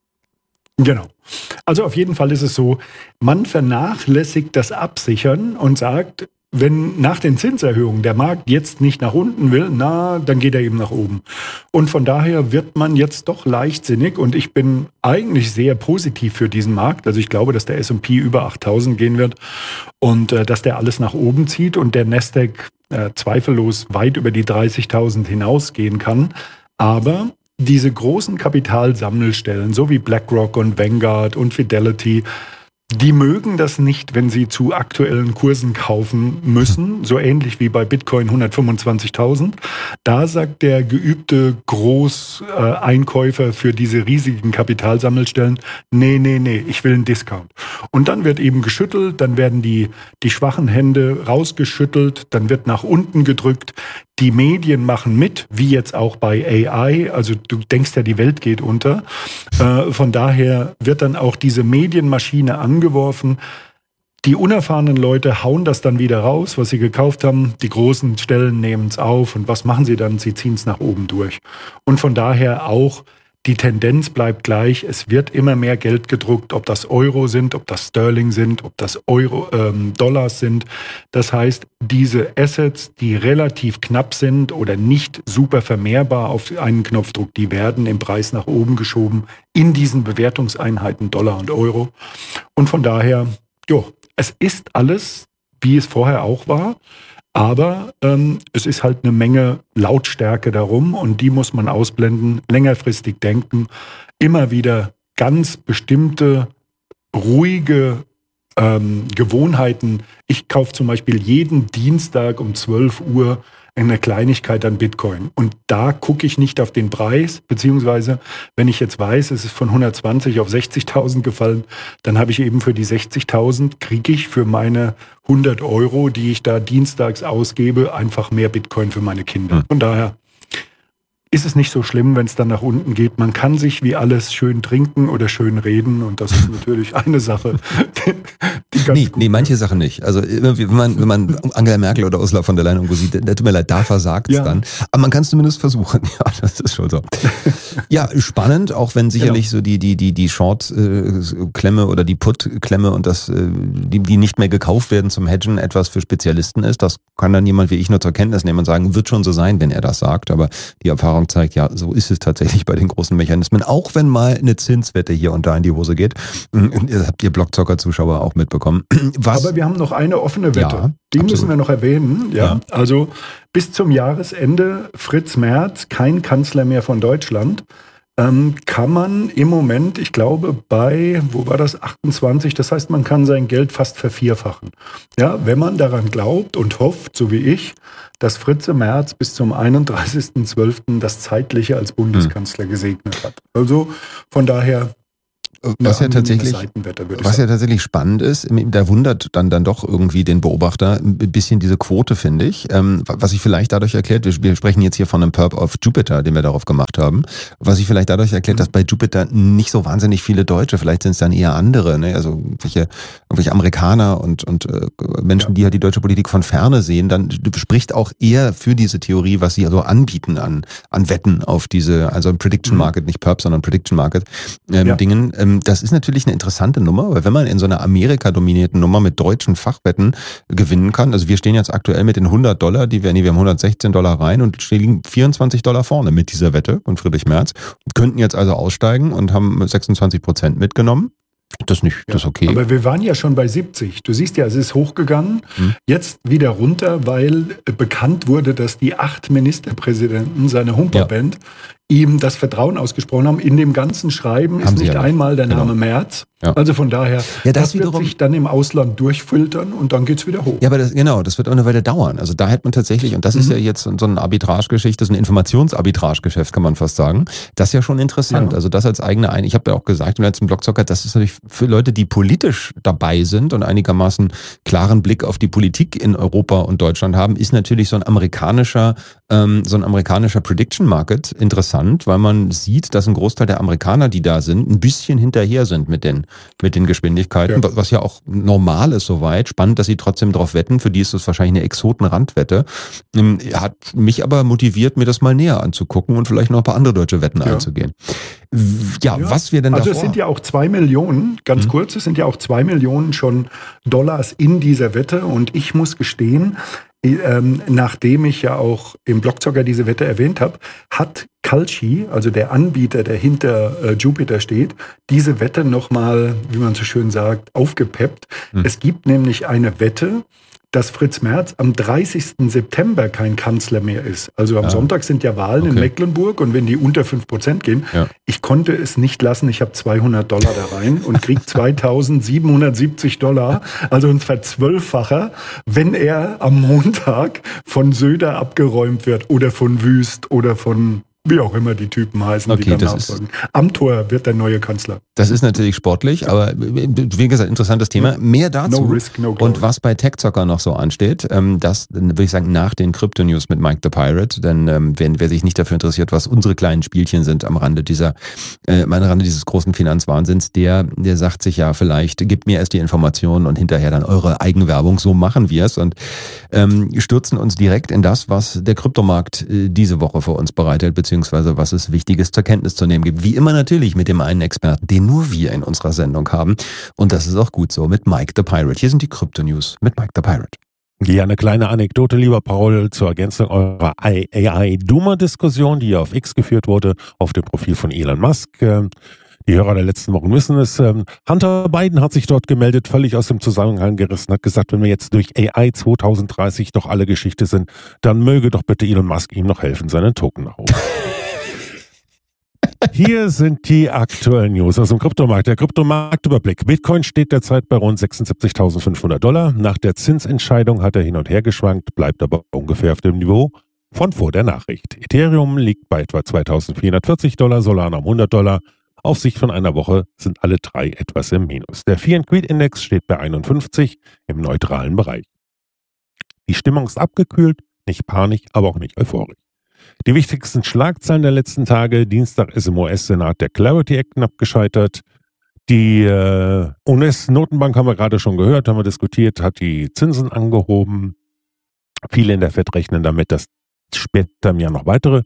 Genau. Also auf jeden Fall ist es so, man vernachlässigt das Absichern und sagt, wenn nach den Zinserhöhungen der Markt jetzt nicht nach unten will, na, dann geht er eben nach oben. Und von daher wird man jetzt doch leichtsinnig und ich bin eigentlich sehr positiv für diesen Markt. Also ich glaube, dass der S und P über achttausend gehen wird und äh, dass der alles nach oben zieht und der Nasdaq äh, zweifellos weit über die dreißigtausend hinausgehen kann. Aber diese großen Kapitalsammelstellen, so wie BlackRock und Vanguard und Fidelity, die mögen das nicht, wenn sie zu aktuellen Kursen kaufen müssen, so ähnlich wie bei Bitcoin hundertfünfundzwanzigtausend. Da sagt der geübte Großeinkäufer für diese riesigen Kapitalsammelstellen, nee, nee, nee, ich will einen Discount. Und dann wird eben geschüttelt, dann werden die, die schwachen Hände rausgeschüttelt, dann wird nach unten gedrückt. Die Medien machen mit, wie jetzt auch bei A I, also du denkst ja, die Welt geht unter. Äh, von daher wird dann auch diese Medienmaschine angeworfen. Die unerfahrenen Leute hauen das dann wieder raus, was sie gekauft haben. Die großen Stellen nehmen es auf. Und was machen sie dann? Sie ziehen es nach oben durch. Und von daher auch, die Tendenz bleibt gleich. Es wird immer mehr Geld gedruckt, ob das Euro sind, ob das Sterling sind, ob das Euro, ähm, Dollars sind. Das heißt, diese Assets, die relativ knapp sind oder nicht super vermehrbar auf einen Knopfdruck, die werden im Preis nach oben geschoben in diesen Bewertungseinheiten Dollar und Euro. Und von daher, jo, es ist alles, wie es vorher auch war. Aber ähm, es ist halt eine Menge Lautstärke darum und die muss man ausblenden, längerfristig denken, immer wieder ganz bestimmte, ruhige ähm, Gewohnheiten. Ich kaufe zum Beispiel jeden Dienstag um zwölf Uhr eine Kleinigkeit an Bitcoin. Und da gucke ich nicht auf den Preis, beziehungsweise wenn ich jetzt weiß, es ist von hundertzwanzig auf sechzigtausend gefallen, dann habe ich eben für die sechzigtausend, kriege ich für meine hundert Euro, die ich da dienstags ausgebe, einfach mehr Bitcoin für meine Kinder. Von daher ist es nicht so schlimm, wenn es dann nach unten geht. Man kann sich wie alles schön trinken oder schön reden und das ist natürlich eine Sache, die ganz nee, gut nee, manche Sachen nicht. Also wenn man, wenn man Angela Merkel oder Ursula von der Leyen irgendwo sieht, tut mir leid, da versagt es ja. dann. Aber man kann es zumindest versuchen. Ja, das ist schon so. Ja, spannend, auch wenn sicherlich genau. so die, die, die, die Short-Klemme oder die Put-Klemme und das, die, die nicht mehr gekauft werden zum Hedgen, etwas für Spezialisten ist. Das kann dann jemand wie ich nur zur Kenntnis nehmen und sagen, wird schon so sein, wenn er das sagt. Aber die Erfahrung zeigt, ja, so ist es tatsächlich bei den großen Mechanismen. Auch wenn mal eine Zinswette hier und da in die Hose geht. Das habt ihr Blockzocker-Zuschauer auch mitbekommen. Was? Aber wir haben noch eine offene Wette. Ja, die absolut. müssen wir noch erwähnen. Ja. ja. Also bis zum Jahresende Fritz Merz, kein Kanzler mehr von Deutschland, ähm, kann man im Moment, ich glaube bei, wo war das, achtundzwanzig, das heißt, man kann sein Geld fast vervierfachen. Ja, wenn man daran glaubt und hofft, so wie ich, dass Fritze Merz bis zum einunddreißigsten zwölften das Zeitliche als Bundeskanzler hm. gesegnet hat. Also von daher... Was ja, tatsächlich, was ja tatsächlich spannend ist, da wundert dann, dann doch irgendwie den Beobachter ein bisschen diese Quote, finde ich. Ähm, was sich vielleicht dadurch erklärt, wir sprechen jetzt hier von einem Perp of Jupiter, den wir darauf gemacht haben, was sich vielleicht dadurch erklärt, dass bei Jupiter nicht so wahnsinnig viele Deutsche, vielleicht sind es dann eher andere, ne? Also irgendwelche, irgendwelche Amerikaner und, und äh, Menschen, ja. die halt die deutsche Politik von Ferne sehen, dann spricht auch eher für diese Theorie, was sie also anbieten an, an Wetten auf diese, also Prediction Market, mhm. nicht Perp, sondern Prediction Market ähm, ja. Dingen. Ähm, Das ist natürlich eine interessante Nummer, weil wenn man in so einer Amerika-dominierten Nummer mit deutschen Fachwetten gewinnen kann, also wir stehen jetzt aktuell mit den hundert Dollar, die wir, nee, wir haben hundertsechzehn Dollar rein und liegen vierundzwanzig Dollar vorne mit dieser Wette von Friedrich Merz, könnten jetzt also aussteigen und haben sechsundzwanzig Prozent mitgenommen. Das ist nicht, das ist okay. Aber wir waren ja schon bei siebzig. Du siehst ja, es ist hochgegangen, hm. jetzt wieder runter, weil bekannt wurde, dass die acht Ministerpräsidenten, seine Humperband, ja. ihm das Vertrauen ausgesprochen haben. In dem ganzen Schreiben haben ist nicht ja einmal der Name genau. Merz. Ja. Also von daher, ja, das, das wird wiederum, sich dann im Ausland durchfiltern und dann geht's wieder hoch. Ja, aber das, genau, das wird auch eine Weile dauern. Also da hätte man tatsächlich, und das mhm. ist ja jetzt so eine Arbitragegeschichte, so ein Informationsarbitragegeschäft, kann man fast sagen. Das ist ja schon interessant. Ja. Also das als eigene Ein, ich habe ja auch gesagt im letzten Blockzocker, das ist natürlich für Leute, die politisch dabei sind und einigermaßen klaren Blick auf die Politik in Europa und Deutschland haben, ist natürlich so ein amerikanischer, ähm, so ein amerikanischer Prediction Market interessant, weil man sieht, dass ein Großteil der Amerikaner, die da sind, ein bisschen hinterher sind mit den mit den Geschwindigkeiten, ja. was ja auch normal ist soweit. Spannend, dass sie trotzdem drauf wetten. Für die ist das wahrscheinlich eine Exoten-Randwette. Hat mich aber motiviert, mir das mal näher anzugucken und vielleicht noch ein paar andere deutsche Wetten ja. einzugehen. Ja, ja, was wir denn Also davor? es sind ja auch zwei Millionen, ganz mhm. kurz, es sind ja auch zwei Millionen schon Dollars in dieser Wette und ich muss gestehen, Ähm, nachdem ich ja auch im Blockzocker diese Wette erwähnt habe, hat Kalshi, also der Anbieter, der hinter äh, Jupiter steht, diese Wette nochmal, wie man so schön sagt, aufgepeppt. Hm. Es gibt nämlich eine Wette, dass Fritz Merz am dreißigsten September kein Kanzler mehr ist. Also am ja. Sonntag sind ja Wahlen okay. in Mecklenburg und wenn die unter fünf Prozent gehen, ja. ich konnte es nicht lassen, ich habe zweihundert Dollar da rein und kriege zweitausendsiebenhundertsiebzig Dollar, also ein Verzwölffacher, wenn er am Montag von Söder abgeräumt wird oder von Wüst oder von... wie auch immer die Typen heißen, okay, die dann das nachfolgen. Amthor wird der neue Kanzler. Das ist natürlich sportlich, aber wie gesagt, interessantes Thema. Mehr dazu no risk, no glory. Und was bei TechZocker noch so ansteht, das würde ich sagen nach den Krypto-News mit Mike the Pirate, denn wenn, wer sich nicht dafür interessiert, was unsere kleinen Spielchen sind am Rande dieser, äh, am Rande dieses großen Finanzwahnsinns, der, der sagt sich ja vielleicht, gebt mir erst die Informationen und hinterher dann eure Eigenwerbung, so machen wir es und ähm, stürzen uns direkt in das, was der Kryptomarkt äh, diese Woche für uns bereitet, beziehungsweise beziehungsweise was es Wichtiges zur Kenntnis zu nehmen gibt. Wie immer natürlich mit dem einen Experten, den nur wir in unserer Sendung haben. Und das ist auch gut so mit Mike the Pirate. Hier sind die Krypto-News mit Mike the Pirate. Ja, eine kleine Anekdote, lieber Paul, zur Ergänzung eurer A I-Duma-Diskussion, die ja auf X geführt wurde, auf dem Profil von Elon Musk. Die Hörer der letzten Wochen wissen es. Hunter Biden hat sich dort gemeldet, völlig aus dem Zusammenhang gerissen, hat gesagt, wenn wir jetzt durch A I zwanzig dreißig doch alle Geschichte sind, dann möge doch bitte Elon Musk ihm noch helfen, seinen Token nach oben. Hier sind die aktuellen News aus dem Kryptomarkt. Der Kryptomarktüberblick. Bitcoin steht derzeit bei rund sechsundsiebzigtausendfünfhundert Dollar. Nach der Zinsentscheidung hat er hin und her geschwankt, bleibt aber ungefähr auf dem Niveau von vor der Nachricht. Ethereum liegt bei etwa zweitausendvierhundertvierzig Dollar, Solana um hundert Dollar. Auf Sicht von einer Woche sind alle drei etwas im Minus. Der Fear and Greed Index steht bei einundfünfzig im neutralen Bereich. Die Stimmung ist abgekühlt, nicht panisch, aber auch nicht euphorisch. Die wichtigsten Schlagzeilen der letzten Tage: Dienstag ist im U S-Senat der Clarity Act knapp gescheitert. Die äh, U S-Notenbank, haben wir gerade schon gehört, haben wir diskutiert, hat die Zinsen angehoben. Viele in der Fed rechnen damit, dass später im Jahr noch weitere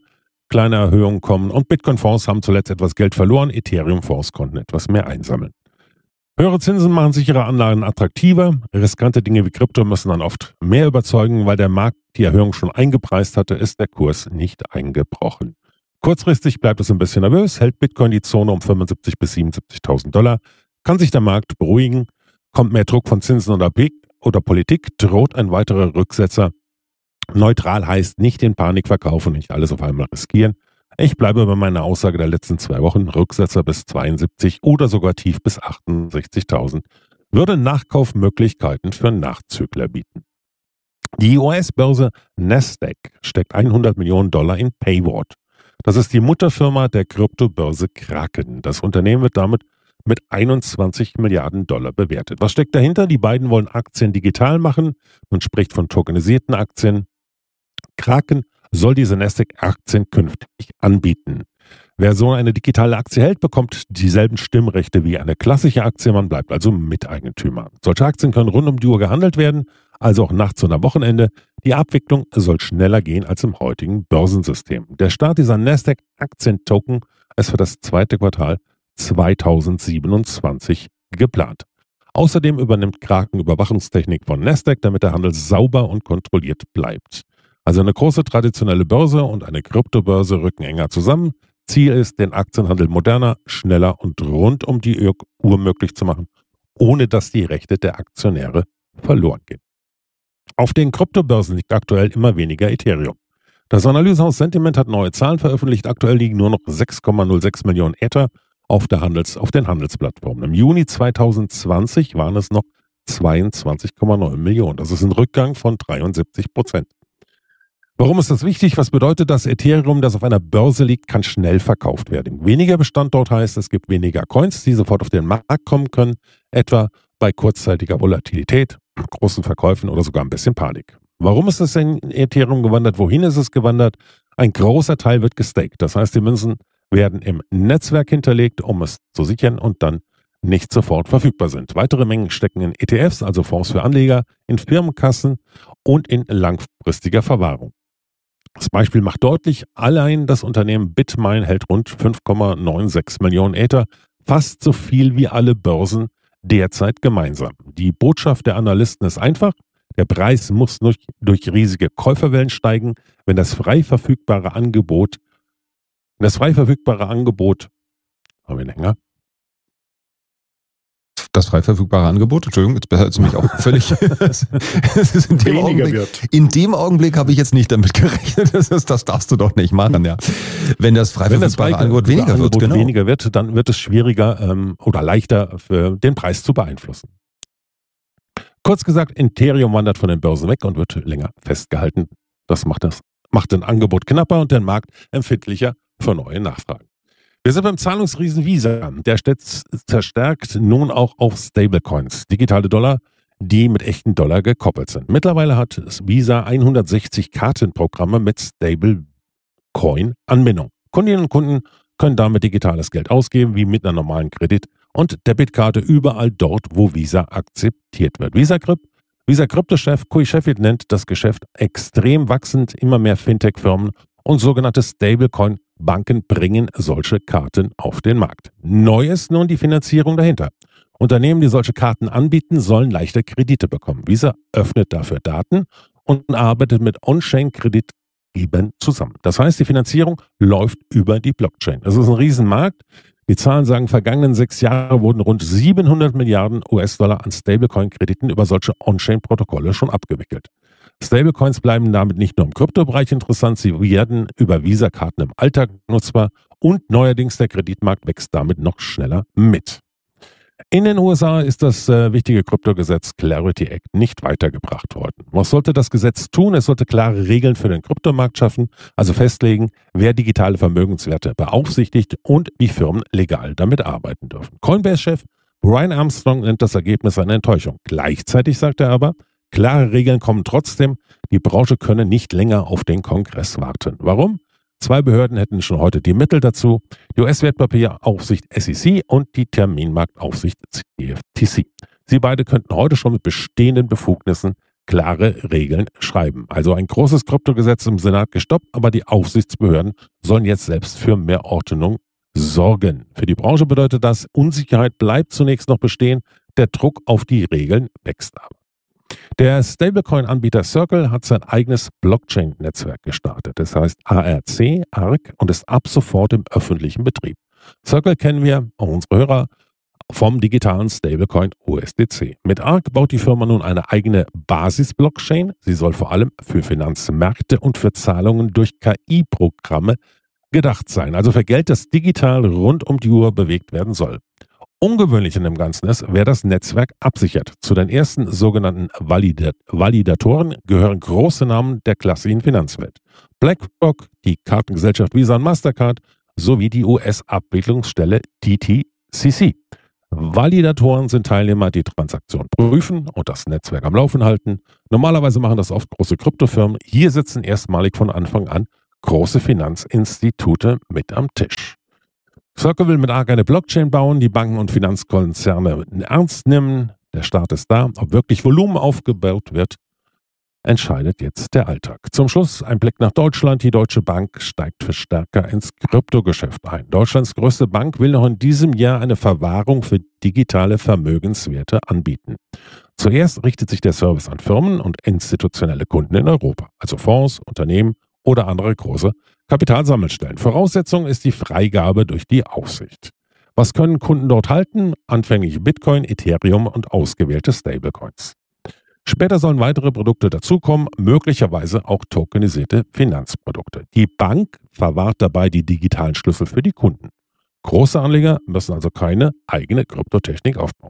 kleine Erhöhungen kommen und Bitcoin-Fonds haben zuletzt etwas Geld verloren, Ethereum-Fonds konnten etwas mehr einsammeln. Höhere Zinsen machen sichere Anlagen attraktiver. Riskante Dinge wie Krypto müssen dann oft mehr überzeugen, weil der Markt die Erhöhung schon eingepreist hatte, ist der Kurs nicht eingebrochen. Kurzfristig bleibt es ein bisschen nervös, hält Bitcoin die Zone um fünfundsiebzig bis siebenundsiebzigtausend Dollar, kann sich der Markt beruhigen, kommt mehr Druck von Zinsen oder, oder Politik, droht ein weiterer Rücksetzer. Neutral heißt nicht in Panik verkaufen, nicht alles auf einmal riskieren. Ich bleibe bei meiner Aussage der letzten zwei Wochen, Rücksetzer bis zweiundsiebzig oder sogar tief bis achtundsechzigtausend, würde Nachkaufmöglichkeiten für Nachzügler bieten. Die U S-Börse Nasdaq steckt hundert Millionen Dollar in Payward. Das ist die Mutterfirma der Kryptobörse Kraken. Das Unternehmen wird damit mit einundzwanzig Milliarden Dollar bewertet. Was steckt dahinter? Die beiden wollen Aktien digital machen. Man spricht von tokenisierten Aktien. Kraken soll diese Nasdaq-Aktien künftig anbieten. Wer so eine digitale Aktie hält, bekommt dieselben Stimmrechte wie eine klassische Aktie. Man bleibt also Miteigentümer. Solche Aktien können rund um die Uhr gehandelt werden, also auch nachts und am Wochenende. Die Abwicklung soll schneller gehen als im heutigen Börsensystem. Der Start dieser Nasdaq-Aktien-Token ist für das zweite Quartal zweitausendsiebenundzwanzig geplant. Außerdem übernimmt Kraken Überwachungstechnik von Nasdaq, damit der Handel sauber und kontrolliert bleibt. Also eine große traditionelle Börse und eine Kryptobörse rücken enger zusammen. Ziel ist, den Aktienhandel moderner, schneller und rund um die Uhr möglich zu machen, ohne dass die Rechte der Aktionäre verloren gehen. Auf den Kryptobörsen liegt aktuell immer weniger Ethereum. Das Analysehaus Sentiment hat neue Zahlen veröffentlicht. Aktuell liegen nur noch sechs Komma null sechs Millionen Ether auf, der Handels-, auf den Handelsplattformen. Im Juni zweitausendzwanzig waren es noch zweiundzwanzig Komma neun Millionen. Das ist ein Rückgang von dreiundsiebzig Prozent. Warum ist das wichtig? Was bedeutet das? Ethereum, das auf einer Börse liegt, kann schnell verkauft werden. Weniger Bestand dort heißt, es gibt weniger Coins, die sofort auf den Markt kommen können, etwa bei kurzzeitiger Volatilität, großen Verkäufen oder sogar ein bisschen Panik. Warum ist es in Ethereum gewandert? Wohin ist es gewandert? Ein großer Teil wird gestaked. Das heißt, die Münzen werden im Netzwerk hinterlegt, um es zu sichern und dann nicht sofort verfügbar sind. Weitere Mengen stecken in E T Fs, also Fonds für Anleger, in Firmenkassen und in langfristiger Verwahrung. Das Beispiel macht deutlich, allein das Unternehmen Bitmain hält rund fünf Komma sechsundneunzig Millionen Ether, fast so viel wie alle Börsen derzeit gemeinsam. Die Botschaft der Analysten ist einfach, der Preis muss durch, durch riesige Käuferwellen steigen, wenn das frei verfügbare Angebot, das frei verfügbare Angebot, haben wir einen Hänger? Das frei verfügbare Angebot, Entschuldigung, jetzt behält es mich auch völlig. in, dem Augenblick, in dem Augenblick habe ich jetzt nicht damit gerechnet, das, ist, das darfst du doch nicht machen, ja. Wenn das frei Wenn verfügbare das Angebot weniger Angebot wird, genau. weniger wird, dann wird es schwieriger ähm, oder leichter für den Preis zu beeinflussen. Kurz gesagt, Ethereum wandert von den Börsen weg und wird länger festgehalten. Das macht, das, macht den Angebot knapper und den Markt empfindlicher für neue Nachfragen. Wir sind beim Zahlungsriesen Visa. Der verstärkt nun auch auf Stablecoins, digitale Dollar, die mit echten Dollar gekoppelt sind. Mittlerweile hat Visa hundertsechzig Kartenprogramme mit Stablecoin-Anbindung. Kundinnen und Kunden können damit digitales Geld ausgeben, wie mit einer normalen Kredit- und Debitkarte überall dort, wo Visa akzeptiert wird. Visa Grip, Visa Kryptochef Kui Sheffield nennt das Geschäft extrem wachsend. Immer mehr Fintech-Firmen und sogenannte Stablecoin-Banken bringen solche Karten auf den Markt. Neu ist nun die Finanzierung dahinter. Unternehmen, die solche Karten anbieten, sollen leichter Kredite bekommen. Visa öffnet dafür Daten und arbeitet mit On-Chain-Kreditgebern zusammen. Das heißt, die Finanzierung läuft über die Blockchain. Das ist ein Riesenmarkt. Die Zahlen sagen, vergangenen sechs Jahre wurden rund siebenhundert Milliarden U S-Dollar an Stablecoin-Krediten über solche On-Chain-Protokolle schon abgewickelt. Stablecoins bleiben damit nicht nur im Kryptobereich interessant, sie werden über Visa-Karten im Alltag nutzbar und neuerdings der Kreditmarkt wächst damit noch schneller mit. In den U S A ist das äh, wichtige Kryptogesetz Clarity Act nicht weitergebracht worden. Was sollte das Gesetz tun? Es sollte klare Regeln für den Kryptomarkt schaffen, also festlegen, wer digitale Vermögenswerte beaufsichtigt und wie Firmen legal damit arbeiten dürfen. Coinbase-Chef Brian Armstrong nennt das Ergebnis eine Enttäuschung. Gleichzeitig sagt er aber, klare Regeln kommen trotzdem, die Branche könne nicht länger auf den Kongress warten. Warum? Zwei Behörden hätten schon heute die Mittel dazu, die U S-Wertpapieraufsicht S E C und die Terminmarktaufsicht C F T C. Sie beide könnten heute schon mit bestehenden Befugnissen klare Regeln schreiben. Also ein großes Kryptogesetz im Senat gestoppt, aber die Aufsichtsbehörden sollen jetzt selbst für mehr Ordnung sorgen. Für die Branche bedeutet das, Unsicherheit bleibt zunächst noch bestehen, der Druck auf die Regeln wächst aber. Der Stablecoin-Anbieter Circle hat sein eigenes Blockchain-Netzwerk gestartet. Das heißt A R C, A R C, und ist ab sofort im öffentlichen Betrieb. Circle kennen wir, auch unsere Hörer, vom digitalen Stablecoin U S D C. Mit A R C baut die Firma nun eine eigene Basis-Blockchain. Sie soll vor allem für Finanzmärkte und für Zahlungen durch K I-Programme gedacht sein. Also für Geld, das digital rund um die Uhr bewegt werden soll. Ungewöhnlich in dem Ganzen ist, wer das Netzwerk absichert. Zu den ersten sogenannten Validat- Validatoren gehören große Namen der klassischen Finanzwelt. BlackRock, die Kartengesellschaft Visa und Mastercard sowie die U S-Abwicklungsstelle D T C C. Validatoren sind Teilnehmer, die Transaktionen prüfen und das Netzwerk am Laufen halten. Normalerweise machen das oft große Kryptofirmen. Hier sitzen erstmalig von Anfang an große Finanzinstitute mit am Tisch. Circle will mit A R C eine Blockchain bauen, die Banken und Finanzkonzerne ernst nehmen. Der Start ist da. Ob wirklich Volumen aufgebaut wird, entscheidet jetzt der Alltag. Zum Schluss ein Blick nach Deutschland. Die Deutsche Bank steigt für stärker ins Kryptogeschäft ein. Deutschlands größte Bank will noch in diesem Jahr eine Verwahrung für digitale Vermögenswerte anbieten. Zuerst richtet sich der Service an Firmen und institutionelle Kunden in Europa, also Fonds, Unternehmen oder andere große Kapitalsammelstellen. Voraussetzung ist die Freigabe durch die Aufsicht. Was können Kunden dort halten? Anfänglich Bitcoin, Ethereum und ausgewählte Stablecoins. Später sollen weitere Produkte dazukommen, möglicherweise auch tokenisierte Finanzprodukte. Die Bank verwahrt dabei die digitalen Schlüssel für die Kunden. Große Anleger müssen also keine eigene Kryptotechnik aufbauen.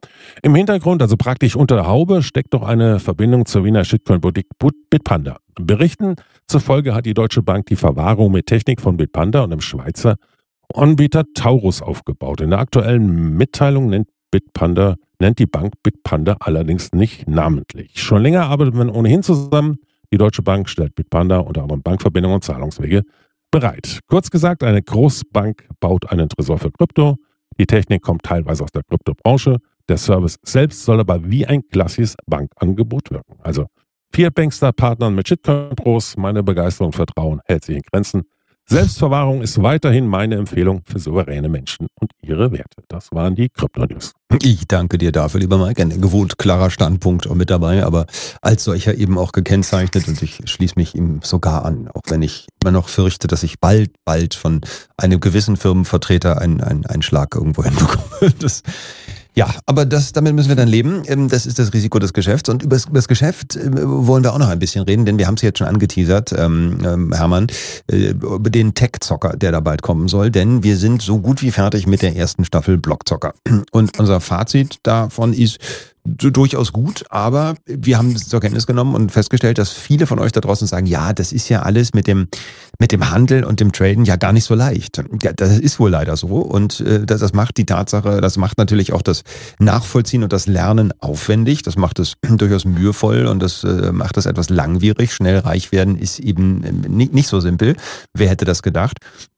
Im Hintergrund, also praktisch unter der Haube, steckt doch eine Verbindung zur Wiener Shitcoin-Boutique Bitpanda. Berichten zufolge hat die Deutsche Bank die Verwahrung mit Technik von Bitpanda und dem Schweizer Anbieter Taurus aufgebaut. In der aktuellen Mitteilung nennt Bitpanda, nennt die Bank Bitpanda allerdings nicht namentlich. Schon länger arbeitet man ohnehin zusammen. Die Deutsche Bank stellt Bitpanda unter anderem Bankverbindungen und Zahlungswege bereit. Kurz gesagt, eine Großbank baut einen Tresor für Krypto. Die Technik kommt teilweise aus der Kryptobranche. Der Service selbst soll aber wie ein klassisches Bankangebot wirken. Also vier Bankster-Partnern mit Shitcoin-Pros. Meine Begeisterung und Vertrauen hält sich in Grenzen. Selbstverwahrung ist weiterhin meine Empfehlung für souveräne Menschen und ihre Werte. Das waren die Krypto-News. Ich danke dir dafür, lieber Mike. Ein gewohnt klarer Standpunkt mit dabei, aber als solcher eben auch gekennzeichnet und ich schließe mich ihm sogar an, auch wenn ich immer noch fürchte, dass ich bald, bald von einem gewissen Firmenvertreter einen, einen, einen Schlag irgendwo hinbekomme. Das Ja, aber das, damit müssen wir dann leben. Das ist das Risiko des Geschäfts. Und über das Geschäft wollen wir auch noch ein bisschen reden, denn wir haben es jetzt schon angeteasert, ähm, Hermann, äh, über den Tech-Zocker, der da bald kommen soll. Denn wir sind so gut wie fertig mit der ersten Staffel Blockzocker. Und unser Fazit davon ist durchaus gut, aber wir haben es zur Kenntnis genommen und festgestellt, dass viele von euch da draußen sagen, ja, das ist ja alles mit dem mit dem Handel und dem Traden ja gar nicht so leicht. Ja, das ist wohl leider so und äh, das, das macht die Tatsache, das macht natürlich auch das Nachvollziehen und das Lernen aufwendig, das macht es durchaus mühevoll und das äh, macht es etwas langwierig. Schnell reich werden ist eben nicht, nicht so simpel. Wer hätte das gedacht?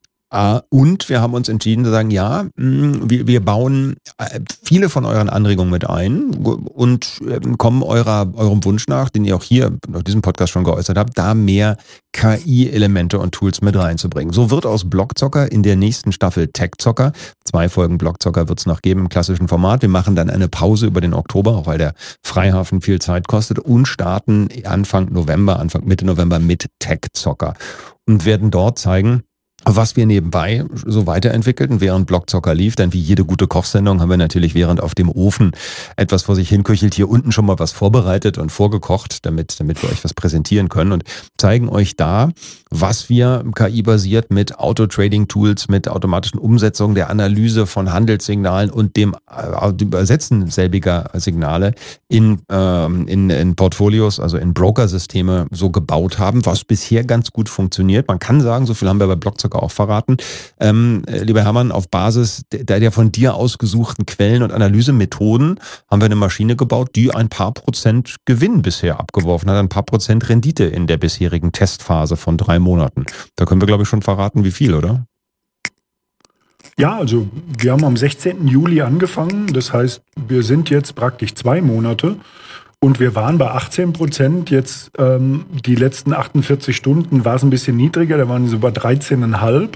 Und wir haben uns entschieden zu sagen, ja, wir, wir bauen viele von euren Anregungen mit ein und kommen eurer, eurem Wunsch nach, den ihr auch hier auf diesem Podcast schon geäußert habt, da mehr K I-Elemente und Tools mit reinzubringen. So wird aus Blockzocker in der nächsten Staffel Tech-Zocker. Zwei Folgen Blockzocker wird es noch geben im klassischen Format. Wir machen dann eine Pause über den Oktober, auch weil der Freihafen viel Zeit kostet und starten Anfang November, Anfang Mitte November mit Tech-Zocker und werden dort zeigen, was wir nebenbei so weiterentwickelt und während Blockzocker lief, denn wie jede gute Kochsendung haben wir natürlich während auf dem Ofen etwas vor sich hinköchelt, hier unten schon mal was vorbereitet und vorgekocht, damit, damit wir euch was präsentieren können und zeigen euch da, was wir K I-basiert mit Auto-Trading-Tools, mit automatischen Umsetzungen der Analyse von Handelssignalen und dem äh, Übersetzen selbiger Signale in, ähm, in, in Portfolios, also in Broker-Systeme so gebaut haben, was bisher ganz gut funktioniert. Man kann sagen, so viel haben wir bei Blockzocker auch verraten. Ähm, lieber Hermann, auf Basis der, der von dir ausgesuchten Quellen und Analysemethoden haben wir eine Maschine gebaut, die ein paar Prozent Gewinn bisher abgeworfen hat, ein paar Prozent Rendite in der bisherigen Testphase von drei Monaten. Da können wir, glaube ich, schon verraten, wie viel, oder? Ja, also wir haben am sechzehnten Juli angefangen. Das heißt, wir sind jetzt praktisch zwei Monate Und wir waren bei achtzehn Prozent. Jetzt ähm, die letzten achtundvierzig Stunden war es ein bisschen niedriger, da waren sie bei dreizehn Komma fünf.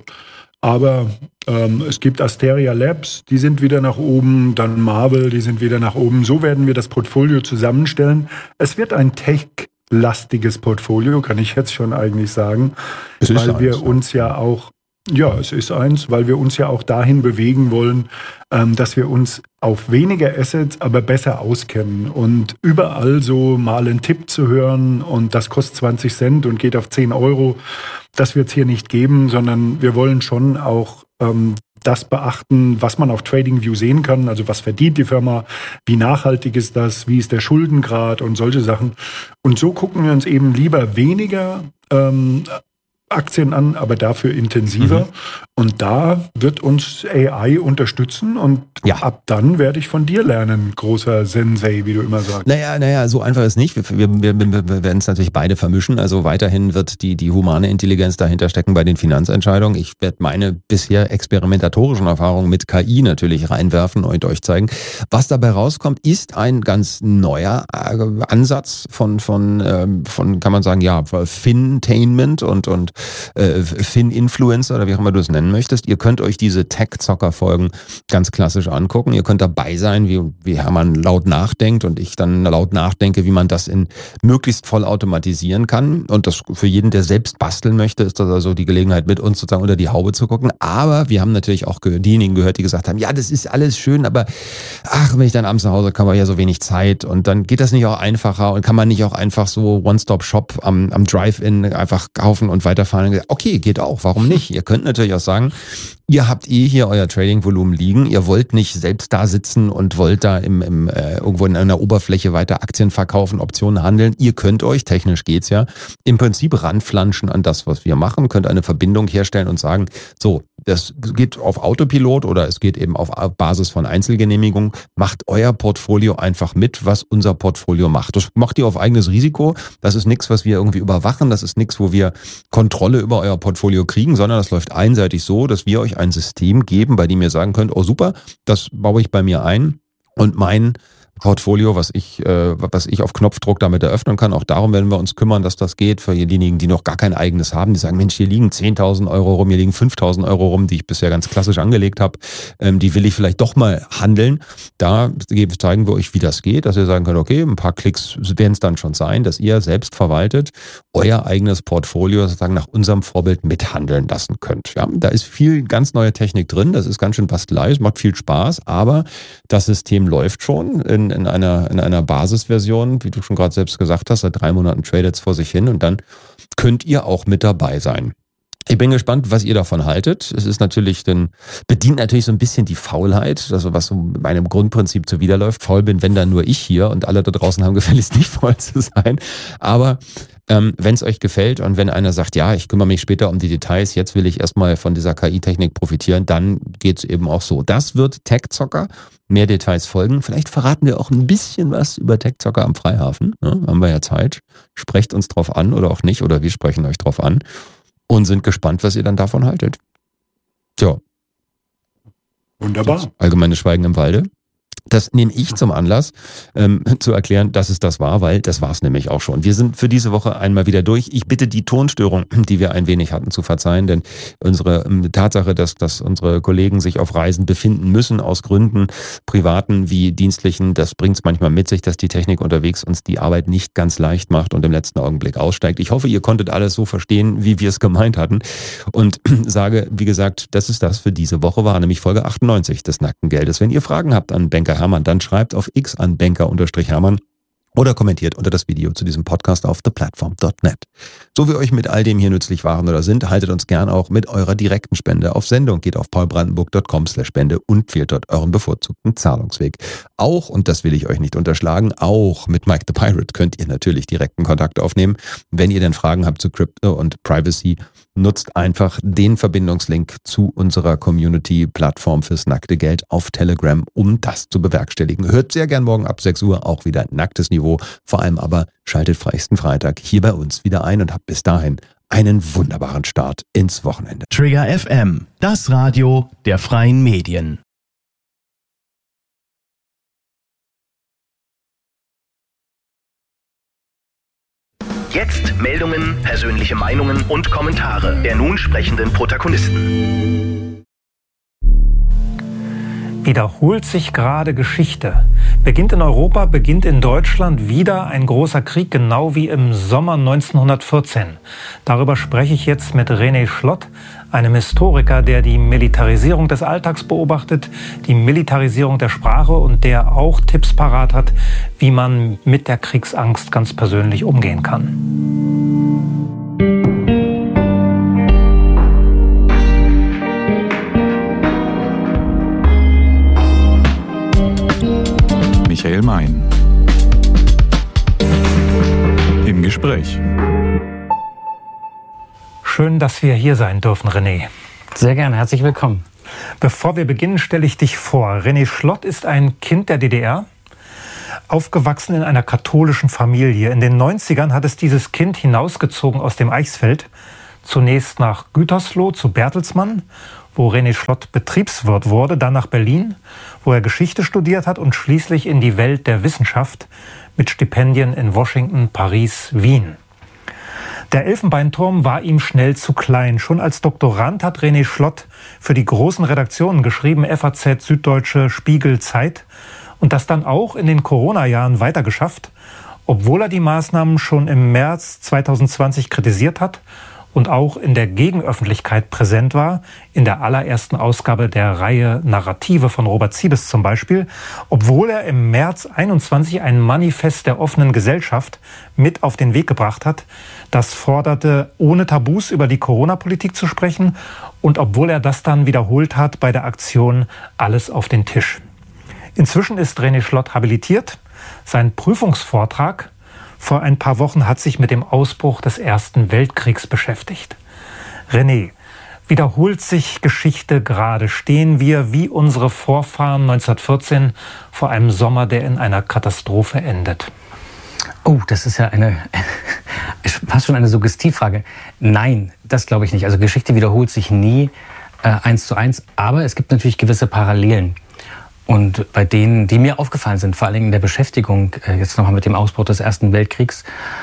Aber ähm, es gibt Asteria Labs, die sind wieder nach oben, dann Marvel, die sind wieder nach oben. So werden wir das Portfolio zusammenstellen. Es wird ein Tech-lastiges Portfolio, kann ich jetzt schon eigentlich sagen, Es ist weil wir eins, uns ja auch, ja, es ist eins, weil wir uns ja auch dahin bewegen wollen, ähm, dass wir uns auf weniger Assets, aber besser auskennen. Und überall so mal einen Tipp zu hören und das kostet zwanzig Cent und geht auf zehn Euro, das wird es hier nicht geben, sondern wir wollen schon auch ähm, das beachten, was man auf TradingView sehen kann. Also was verdient die Firma, wie nachhaltig ist das, wie ist der Schuldengrad und solche Sachen. Und so gucken wir uns eben lieber weniger ähm, Aktien an, aber dafür intensiver. Mhm. Und da wird uns A I unterstützen und ja. ab dann werde ich von dir lernen, großer Sensei, wie du immer sagst. Naja, naja, so einfach ist nicht. Wir, wir, wir, wir werden es natürlich beide vermischen. Also weiterhin wird die, die humane Intelligenz dahinter stecken bei den Finanzentscheidungen. Ich werde meine bisher experimentatorischen Erfahrungen mit K I natürlich reinwerfen und euch zeigen. Was dabei rauskommt, ist ein ganz neuer Ansatz von, von, von kann man sagen, ja, Fintainment und, und äh, Fin-Influencer oder wie auch immer du es nennen möchtest. Ihr könnt euch diese Tech-Zocker-Folgen ganz klassisch angucken. Ihr könnt dabei sein, wie, wie Hermann laut nachdenkt und ich dann laut nachdenke, wie man das in möglichst voll automatisieren kann. Und das für jeden, der selbst basteln möchte, ist das also die Gelegenheit, mit uns sozusagen unter die Haube zu gucken. Aber wir haben natürlich auch diejenigen gehört, die gesagt haben, ja, das ist alles schön, aber ach, wenn ich dann abends nach Hause komme, habe ich ja so wenig Zeit. Und dann geht das nicht auch einfacher und kann man nicht auch einfach so One-Stop-Shop am, am Drive-In einfach kaufen und weiterfahren. Okay, geht auch. Warum nicht? Ihr könnt natürlich auch sagen, ihr habt eh hier euer Trading-Volumen liegen. Ihr wollt nicht selbst da sitzen und wollt da im, im, äh, irgendwo in einer Oberfläche weiter Aktien verkaufen, Optionen handeln. Ihr könnt euch, technisch geht's ja, im Prinzip ranflanschen an das, was wir machen, könnt eine Verbindung herstellen und sagen, so, das geht auf Autopilot oder es geht eben auf Basis von Einzelgenehmigung. Macht euer Portfolio einfach mit, was unser Portfolio macht. Das macht ihr auf eigenes Risiko. Das ist nichts, was wir irgendwie überwachen. Das ist nichts, wo wir Kontrolle über euer Portfolio kriegen, sondern das läuft einseitig so, dass wir euch ein System geben, bei dem ihr sagen könnt, oh super, das baue ich bei mir ein und mein Portfolio, was ich, äh, was ich auf Knopfdruck damit eröffnen kann. Auch darum werden wir uns kümmern, dass das geht für diejenigen, die noch gar kein eigenes haben. Die sagen, Mensch, hier liegen zehntausend Euro rum, hier liegen fünftausend Euro rum, die ich bisher ganz klassisch angelegt habe. Ähm, die will ich vielleicht doch mal handeln. Da zeigen wir euch, wie das geht, dass ihr sagen könnt, okay, ein paar Klicks werden es dann schon sein, dass ihr selbst verwaltet euer eigenes Portfolio sozusagen nach unserem Vorbild mithandeln lassen könnt. Ja, da ist viel ganz neue Technik drin. Das ist ganz schön Bastelei, es macht viel Spaß, aber das System läuft schon in in einer, in einer Basisversion, wie du schon gerade selbst gesagt hast, seit drei Monaten tradet es vor sich hin und dann könnt ihr auch mit dabei sein. Ich bin gespannt, was ihr davon haltet. Es ist natürlich, dann bedient natürlich so ein bisschen die Faulheit, also was so meinem Grundprinzip zuwiderläuft. Faul bin, wenn dann nur ich hier und alle da draußen haben gefälligst nicht faul zu sein. Aber ähm, wenn es euch gefällt und wenn einer sagt, ja, ich kümmere mich später um die Details, jetzt will ich erstmal von dieser K I-Technik profitieren, dann geht's eben auch so. Das wird Tech-Zocker. Mehr Details folgen. Vielleicht verraten wir auch ein bisschen was über Tech-Zocker am Freihafen. Ja, haben wir ja Zeit. Sprecht uns drauf an oder auch nicht oder wir sprechen euch drauf an und sind gespannt, was ihr dann davon haltet. Tja. Wunderbar. Allgemeines Schweigen im Walde. Das nehme ich zum Anlass, ähm, zu erklären, dass es das war, weil das war es nämlich auch schon. Wir sind für diese Woche einmal wieder durch. Ich bitte die Tonstörung, die wir ein wenig hatten, zu verzeihen, denn unsere ähm, Tatsache, dass, dass unsere Kollegen sich auf Reisen befinden müssen, aus Gründen privaten wie dienstlichen, das bringt es manchmal mit sich, dass die Technik unterwegs uns die Arbeit nicht ganz leicht macht und im letzten Augenblick aussteigt. Ich hoffe, ihr konntet alles so verstehen, wie wir es gemeint hatten und sage, wie gesagt, dass es das für diese Woche war, nämlich Folge achtundneunzig des Nackten Geldes. Wenn ihr Fragen habt an Banker Hermann, dann schreibt auf X an Banker-Hermann oder kommentiert unter das Video zu diesem Podcast auf the platform dot net. So wie euch mit all dem hier nützlich waren oder sind, haltet uns gern auch mit eurer direkten Spende auf Sendung. Geht auf paulbrandenburg dot com slash spende und wählt dort euren bevorzugten Zahlungsweg. Auch, und das will ich euch nicht unterschlagen, auch mit Mike the Pirate könnt ihr natürlich direkten Kontakt aufnehmen. Wenn ihr denn Fragen habt zu Crypto und Privacy, nutzt einfach den Verbindungslink zu unserer Community-Plattform fürs nackte Geld auf Telegram, um das zu bewerkstelligen. Hört sehr gern morgen ab sechs Uhr auch wieder nacktes Niveau. Vor allem aber schaltet Freigsten Freitag hier bei uns wieder ein und habt bis dahin einen wunderbaren Start ins Wochenende. Trigger F M, das Radio der freien Medien. Jetzt Meldungen, persönliche Meinungen und Kommentare der nun sprechenden Protagonisten. Wiederholt sich gerade Geschichte? Beginnt in Europa, beginnt in Deutschland wieder ein großer Krieg, genau wie im Sommer neunzehnhundertvierzehn. Darüber spreche ich jetzt mit René Schlott, einem Historiker, der die Militarisierung des Alltags beobachtet, die Militarisierung der Sprache und der auch Tipps parat hat, wie man mit der Kriegsangst ganz persönlich umgehen kann. Michael Mein. Im Gespräch. Schön, dass wir hier sein dürfen, René. Sehr gerne, herzlich willkommen. Bevor wir beginnen, stelle ich dich vor. René Schlott ist ein Kind der D D R, aufgewachsen in einer katholischen Familie. In den neunzigern hat es dieses Kind hinausgezogen aus dem Eichsfeld, zunächst nach Gütersloh zu Bertelsmann, wo René Schlott Betriebswirt wurde, dann nach Berlin, wo er Geschichte studiert hat und schließlich in die Welt der Wissenschaft mit Stipendien in Washington, Paris, Wien. Der Elfenbeinturm war ihm schnell zu klein. Schon als Doktorand hat René Schlott für die großen Redaktionen geschrieben, F A Z, Süddeutsche, Spiegel, Zeit, und das dann auch in den Corona-Jahren weitergeschafft, obwohl er die Maßnahmen schon im März zweitausendzwanzig kritisiert hat und auch in der Gegenöffentlichkeit präsent war, in der allerersten Ausgabe der Reihe Narrative von Robert Siebes zum Beispiel, obwohl er im März einundzwanzig ein Manifest der offenen Gesellschaft mit auf den Weg gebracht hat, das forderte, ohne Tabus über die Corona-Politik zu sprechen, und obwohl er das dann wiederholt hat bei der Aktion Alles auf den Tisch. Inzwischen ist René Schlott habilitiert. Sein Prüfungsvortrag vor ein paar Wochen hat sich mit dem Ausbruch des Ersten Weltkriegs beschäftigt. René, wiederholt sich Geschichte gerade? Stehen wir wie unsere Vorfahren neunzehnhundertvierzehn vor einem Sommer, der in einer Katastrophe endet? Oh, das ist ja eine, fast schon eine Suggestivfrage. Nein, das glaube ich nicht. Also Geschichte wiederholt sich nie äh, eins zu eins, aber es gibt natürlich gewisse Parallelen. Und bei denen, die mir aufgefallen sind, vor allem in der Beschäftigung, äh, jetzt nochmal mit dem Ausbruch des Ersten Weltkriegs.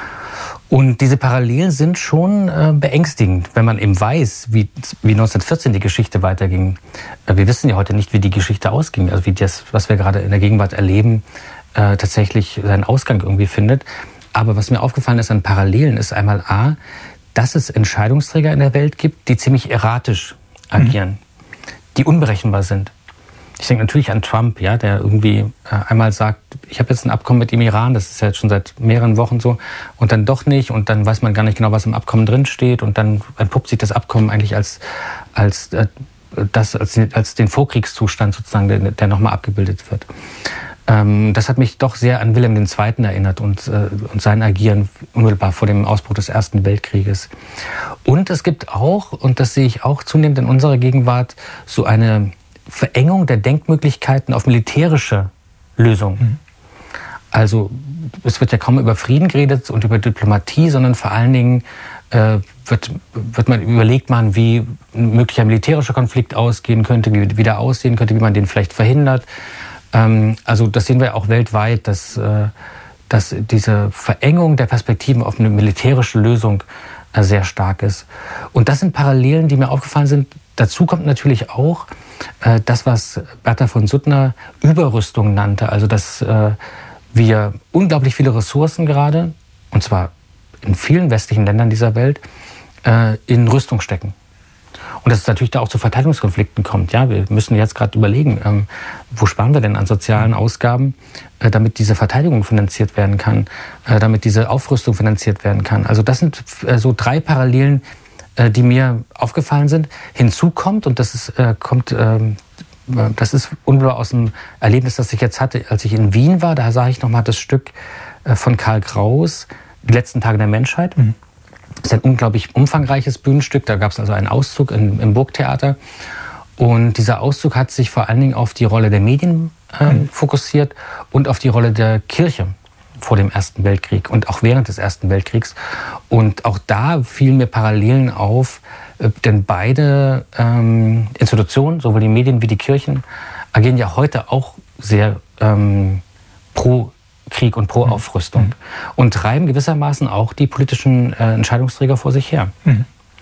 Und diese Parallelen sind schon äh, beängstigend, wenn man eben weiß, wie, wie neunzehnhundertvierzehn die Geschichte weiterging. Äh, wir wissen ja heute nicht, wie die Geschichte ausging, also wie das, was wir gerade in der Gegenwart erleben, äh, tatsächlich seinen Ausgang irgendwie findet. Aber was mir aufgefallen ist an Parallelen, ist einmal A, dass es Entscheidungsträger in der Welt gibt, die ziemlich erratisch agieren, mhm. die unberechenbar sind. Ich denke natürlich an Trump, ja, der irgendwie äh, einmal sagt, ich habe jetzt ein Abkommen mit dem Iran, das ist ja jetzt schon seit mehreren Wochen so, und dann doch nicht, und dann weiß man gar nicht genau, was im Abkommen drin steht, und dann entpuppt sich das Abkommen eigentlich als als äh, das als, als den Vorkriegszustand sozusagen, der, der nochmal abgebildet wird. Ähm, das hat mich doch sehr an Wilhelm der Zweite erinnert und äh, und sein Agieren unmittelbar vor dem Ausbruch des Ersten Weltkrieges. Und es gibt auch, und das sehe ich auch zunehmend in unserer Gegenwart, so eine Verengung der Denkmöglichkeiten auf militärische Lösungen. Mhm. Also es wird ja kaum über Frieden geredet und über Diplomatie, sondern vor allen Dingen äh, wird, wird man überlegt man, wie ein möglicher militärischer Konflikt ausgehen könnte, wie, wie der aussehen könnte, wie man den vielleicht verhindert. Ähm, also das sehen wir auch weltweit, dass, äh, dass diese Verengung der Perspektiven auf eine militärische Lösung äh, sehr stark ist. Und das sind Parallelen, die mir aufgefallen sind. Dazu kommt natürlich auch äh, das, was Bertha von Suttner Überrüstung nannte. Also, dass äh, wir unglaublich viele Ressourcen gerade, und zwar in vielen westlichen Ländern dieser Welt, äh, in Rüstung stecken. Und dass es natürlich da auch zu Verteidigungskonflikten kommt. Ja, wir müssen jetzt gerade überlegen, ähm, wo sparen wir denn an sozialen Ausgaben, äh, damit diese Verteidigung finanziert werden kann, äh, damit diese Aufrüstung finanziert werden kann. Also das sind äh, so drei Parallelen, die mir aufgefallen sind. Hinzu kommt, und das ist, äh, kommt, äh, das ist unmittelbar aus dem Erlebnis, das ich jetzt hatte, als ich in Wien war, da sah ich nochmal das Stück äh, von Karl Kraus, Die letzten Tage der Menschheit. Mhm. Das ist ein unglaublich umfangreiches Bühnenstück, da gab es also einen Auszug in, im Burgtheater. Und dieser Auszug hat sich vor allen Dingen auf die Rolle der Medien äh, mhm. fokussiert und auf die Rolle der Kirche vor dem Ersten Weltkrieg und auch während des Ersten Weltkriegs. Und auch da fielen mir Parallelen auf, denn beide ähm, Institutionen, sowohl die Medien wie die Kirchen, agieren ja heute auch sehr ähm, pro Krieg und pro Aufrüstung mhm. und treiben gewissermaßen auch die politischen äh, Entscheidungsträger vor sich her. Mhm.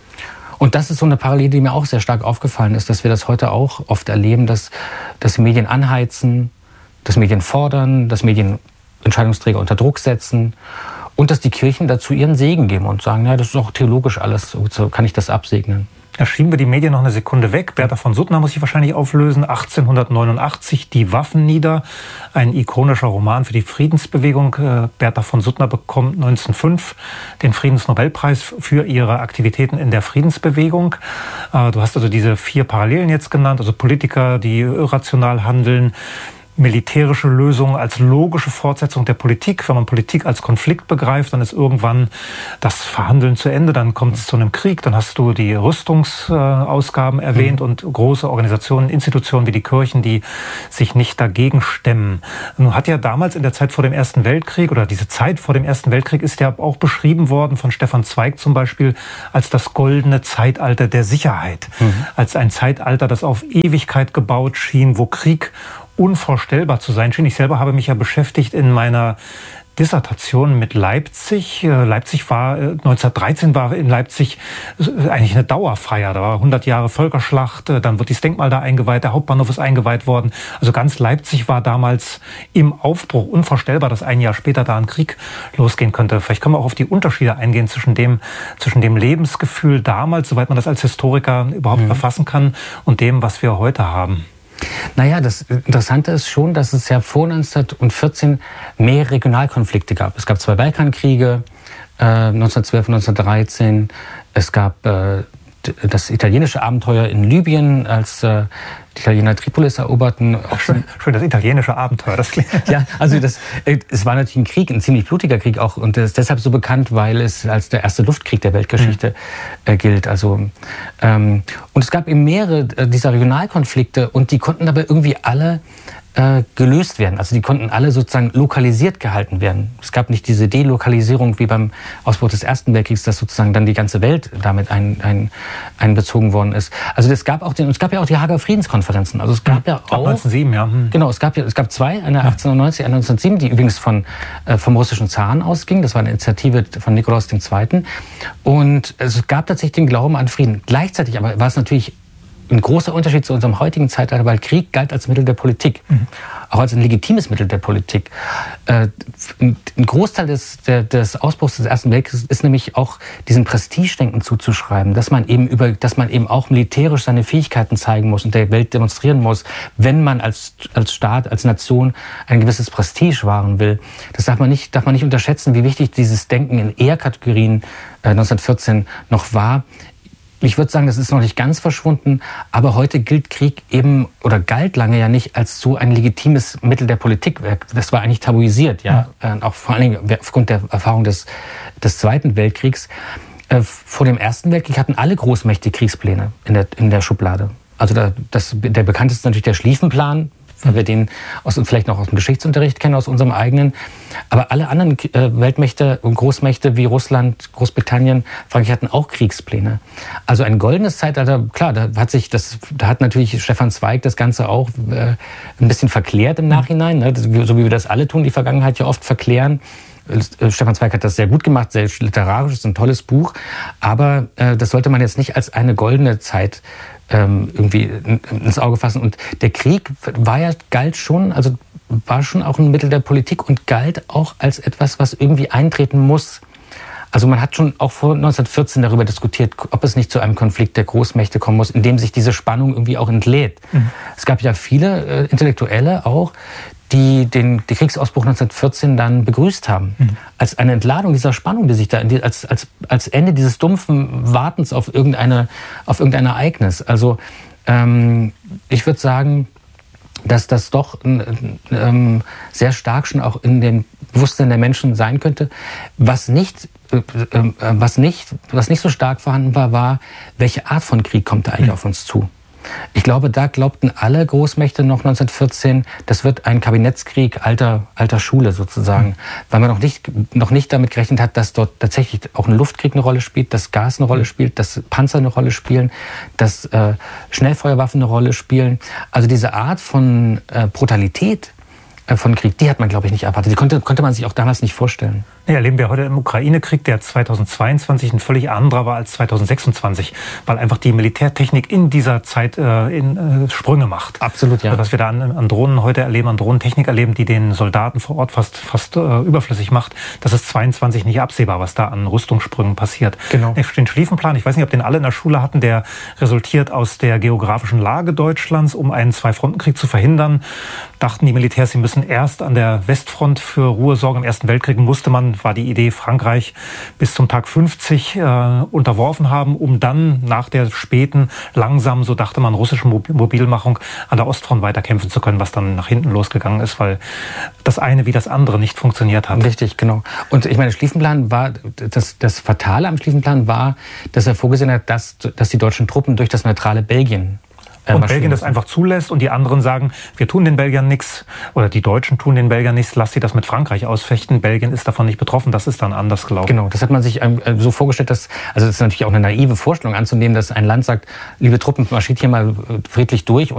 Und das ist so eine Parallele, die mir auch sehr stark aufgefallen ist, dass wir das heute auch oft erleben, dass, dass Medien anheizen, dass Medien fordern, dass Medien Entscheidungsträger unter Druck setzen und dass die Kirchen dazu ihren Segen geben und sagen, ja, das ist auch theologisch alles, so kann ich das absegnen. Da schieben wir die Medien noch eine Sekunde weg. Bertha von Suttner muss ich wahrscheinlich auflösen. achtzehnhundertneunundachtzig, Die Waffen nieder. Ein ikonischer Roman für die Friedensbewegung. Bertha von Suttner bekommt neunzehnhundertfünf den Friedensnobelpreis für ihre Aktivitäten in der Friedensbewegung. Du hast also diese vier Parallelen jetzt genannt. Also Politiker, die irrational handeln. Militärische Lösungen als logische Fortsetzung der Politik. Wenn man Politik als Konflikt begreift, dann ist irgendwann das Verhandeln zu Ende, dann kommt es zu einem Krieg, dann hast du die Rüstungsausgaben erwähnt mhm. und große Organisationen, Institutionen wie die Kirchen, die sich nicht dagegen stemmen. Nun hat ja damals in der Zeit vor dem Ersten Weltkrieg oder diese Zeit vor dem Ersten Weltkrieg ist ja auch beschrieben worden von Stefan Zweig zum Beispiel als das goldene Zeitalter der Sicherheit. Mhm. Als ein Zeitalter, das auf Ewigkeit gebaut schien, wo Krieg unvorstellbar zu sein schien. Ich selber habe mich ja beschäftigt in meiner Dissertation mit Leipzig. Leipzig war, neunzehnhundertdreizehn war in Leipzig eigentlich eine Dauerfeier. Da war hundert Jahre Völkerschlacht, dann wird das Denkmal da eingeweiht, der Hauptbahnhof ist eingeweiht worden. Also ganz Leipzig war damals im Aufbruch. Unvorstellbar, dass ein Jahr später da ein Krieg losgehen könnte. Vielleicht können wir auch auf die Unterschiede eingehen zwischen dem, zwischen dem Lebensgefühl damals, soweit man das als Historiker überhaupt mhm. erfassen kann, und dem, was wir heute haben. Naja, das Interessante ist schon, dass es ja vor neunzehnhundertvierzehn mehr Regionalkonflikte gab. Es gab zwei Balkankriege, äh, neunzehnhundertzwölf und neunzehnhundertdreizehn. Es gab äh, das italienische Abenteuer in Libyen, als äh, die Italiener Tripolis eroberten. Schön, schön, das italienische Abenteuer, das klingt. Ja, also das, äh, es war natürlich ein Krieg, ein ziemlich blutiger Krieg auch, und es ist deshalb so bekannt, weil es als der erste Luftkrieg der Weltgeschichte mhm. äh, gilt. Also ähm, und es gab eben mehrere äh, dieser Regionalkonflikte, und die konnten aber irgendwie alle äh, gelöst werden. Also die konnten alle sozusagen lokalisiert gehalten werden. Es gab nicht diese Delokalisierung wie beim Ausbruch des Ersten Weltkriegs, dass sozusagen dann die ganze Welt damit ein, ein, einbezogen worden ist. Also es gab auch den, es gab ja auch die Haager Friedenskonferenzen. Also es gab ja, ja auch neunzehnhundertsieben, ja. Hm. Genau, es gab ja, es gab zwei, eine achtzehnhundertneunzig, eine neunzehnhundertsieben, die übrigens von äh, vom russischen Zaren ausging. Das war eine Initiative von Nikolaus der Zweite. Und es gab tatsächlich den Glauben an Frieden. Gleichzeitig aber war es natürlich ein großer Unterschied zu unserem heutigen Zeitalter, weil Krieg galt als Mittel der Politik, mhm. auch als ein legitimes Mittel der Politik. Äh, ein Großteil des, der, des Ausbruchs des Ersten Weltkriegs ist nämlich auch diesem Prestigedenken zuzuschreiben, dass man eben über, dass man eben auch militärisch seine Fähigkeiten zeigen muss und der Welt demonstrieren muss, wenn man als, als Staat, als Nation ein gewisses Prestige wahren will. Das darf man nicht, darf man nicht unterschätzen, wie wichtig dieses Denken in Ehrkategorien äh, neunzehnhundertvierzehn noch war. Ich würde sagen, das ist noch nicht ganz verschwunden, aber heute gilt Krieg eben, oder galt lange ja nicht als so ein legitimes Mittel der Politik. Das war eigentlich tabuisiert, ja, ja. Auch vor allen Dingen aufgrund der Erfahrung des, des Zweiten Weltkriegs. Vor dem Ersten Weltkrieg hatten alle Großmächte Kriegspläne in der, in der Schublade. Also da, das, der bekannteste ist natürlich der Schlieffenplan, weil wir den aus, vielleicht noch aus dem Geschichtsunterricht kennen, aus unserem eigenen. Aber alle anderen äh, Weltmächte und Großmächte wie Russland, Großbritannien, Frankreich hatten auch Kriegspläne. Also ein goldenes Zeitalter, klar, da hat sich das, da hat natürlich Stefan Zweig das Ganze auch äh, ein bisschen verklärt im Nachhinein, ne? Das, so wie wir das alle tun, die Vergangenheit ja oft verklären. Stefan Zweig hat das sehr gut gemacht, sehr literarisch, ist ein tolles Buch. Aber äh, das sollte man jetzt nicht als eine goldene Zeit ähm, irgendwie ins Auge fassen. Und der Krieg war ja, galt schon, also war schon auch ein Mittel der Politik und galt auch als etwas, was irgendwie eintreten muss. Also man hat schon auch vor neunzehnhundertvierzehn darüber diskutiert, ob es nicht zu einem Konflikt der Großmächte kommen muss, in dem sich diese Spannung irgendwie auch entlädt. Mhm. Es gab ja viele äh, Intellektuelle auch, die den, den Kriegsausbruch neunzehnhundertvierzehn dann begrüßt haben. Mhm. Als eine Entladung dieser Spannung, die sich da, als, als, als Ende dieses dumpfen Wartens auf irgendeine, auf irgendein Ereignis. Also ähm, ich würde sagen, dass das doch ähm, sehr stark schon auch in dem Bewusstsein der Menschen sein könnte. Was nicht, äh, äh, was nicht, was nicht so stark vorhanden war, war, welche Art von Krieg kommt da eigentlich mhm. auf uns zu? Ich glaube, da glaubten alle Großmächte noch neunzehnhundertvierzehn, das wird ein Kabinettskrieg alter, alter Schule sozusagen, mhm. weil man noch nicht, noch nicht damit gerechnet hat, dass dort tatsächlich auch ein Luftkrieg eine Rolle spielt, dass Gas eine Rolle spielt, dass Panzer eine Rolle spielen, dass äh, Schnellfeuerwaffen eine Rolle spielen. Also diese Art von äh, Brutalität, von Krieg, die hat man, glaube ich, nicht erwartet. Die konnte, konnte man sich auch damals nicht vorstellen. Ja, erleben wir heute im Ukraine-Krieg, der zweitausendzweiundzwanzig ein völlig anderer war als zweitausendsechsundzwanzig, weil einfach die Militärtechnik in dieser Zeit äh, in, äh, Sprünge macht. Absolut, ja. Was wir da an, an Drohnen heute erleben, an Drohnentechnik erleben, die den Soldaten vor Ort fast, fast äh, überflüssig macht, das ist zweiundzwanzig nicht absehbar, was da an Rüstungssprüngen passiert. Genau. Den Schlieffenplan, ich weiß nicht, ob den alle in der Schule hatten, der resultiert aus der geografischen Lage Deutschlands, um einen Zwei-Fronten-Krieg zu verhindern. Dachten die Militärs, sie müssen erst an der Westfront für Ruhe sorgen. Im Ersten Weltkrieg musste man, war die Idee, Frankreich bis zum Tag fünfzig äh, unterworfen haben, um dann nach der späten, langsam, so dachte man, russischen Mobilmachung an der Ostfront weiterkämpfen zu können, was dann nach hinten losgegangen ist, weil das eine wie das andere nicht funktioniert hat. Richtig, genau. Und ich meine, der Schlieffenplan war, das, das Fatale am Schlieffenplan war, dass er vorgesehen hat, dass, dass die deutschen Truppen durch das neutrale Belgien Und Belgien das einfach zulässt und die anderen sagen, wir tun den Belgiern nichts oder die Deutschen tun den Belgiern nichts, lass sie das mit Frankreich ausfechten. Belgien ist davon nicht betroffen, das ist dann anders gelaufen. Genau, das hat man sich ähm, so vorgestellt, dass, also das ist natürlich auch eine naive Vorstellung anzunehmen, dass ein Land sagt, liebe Truppen, marschiert hier mal friedlich durch.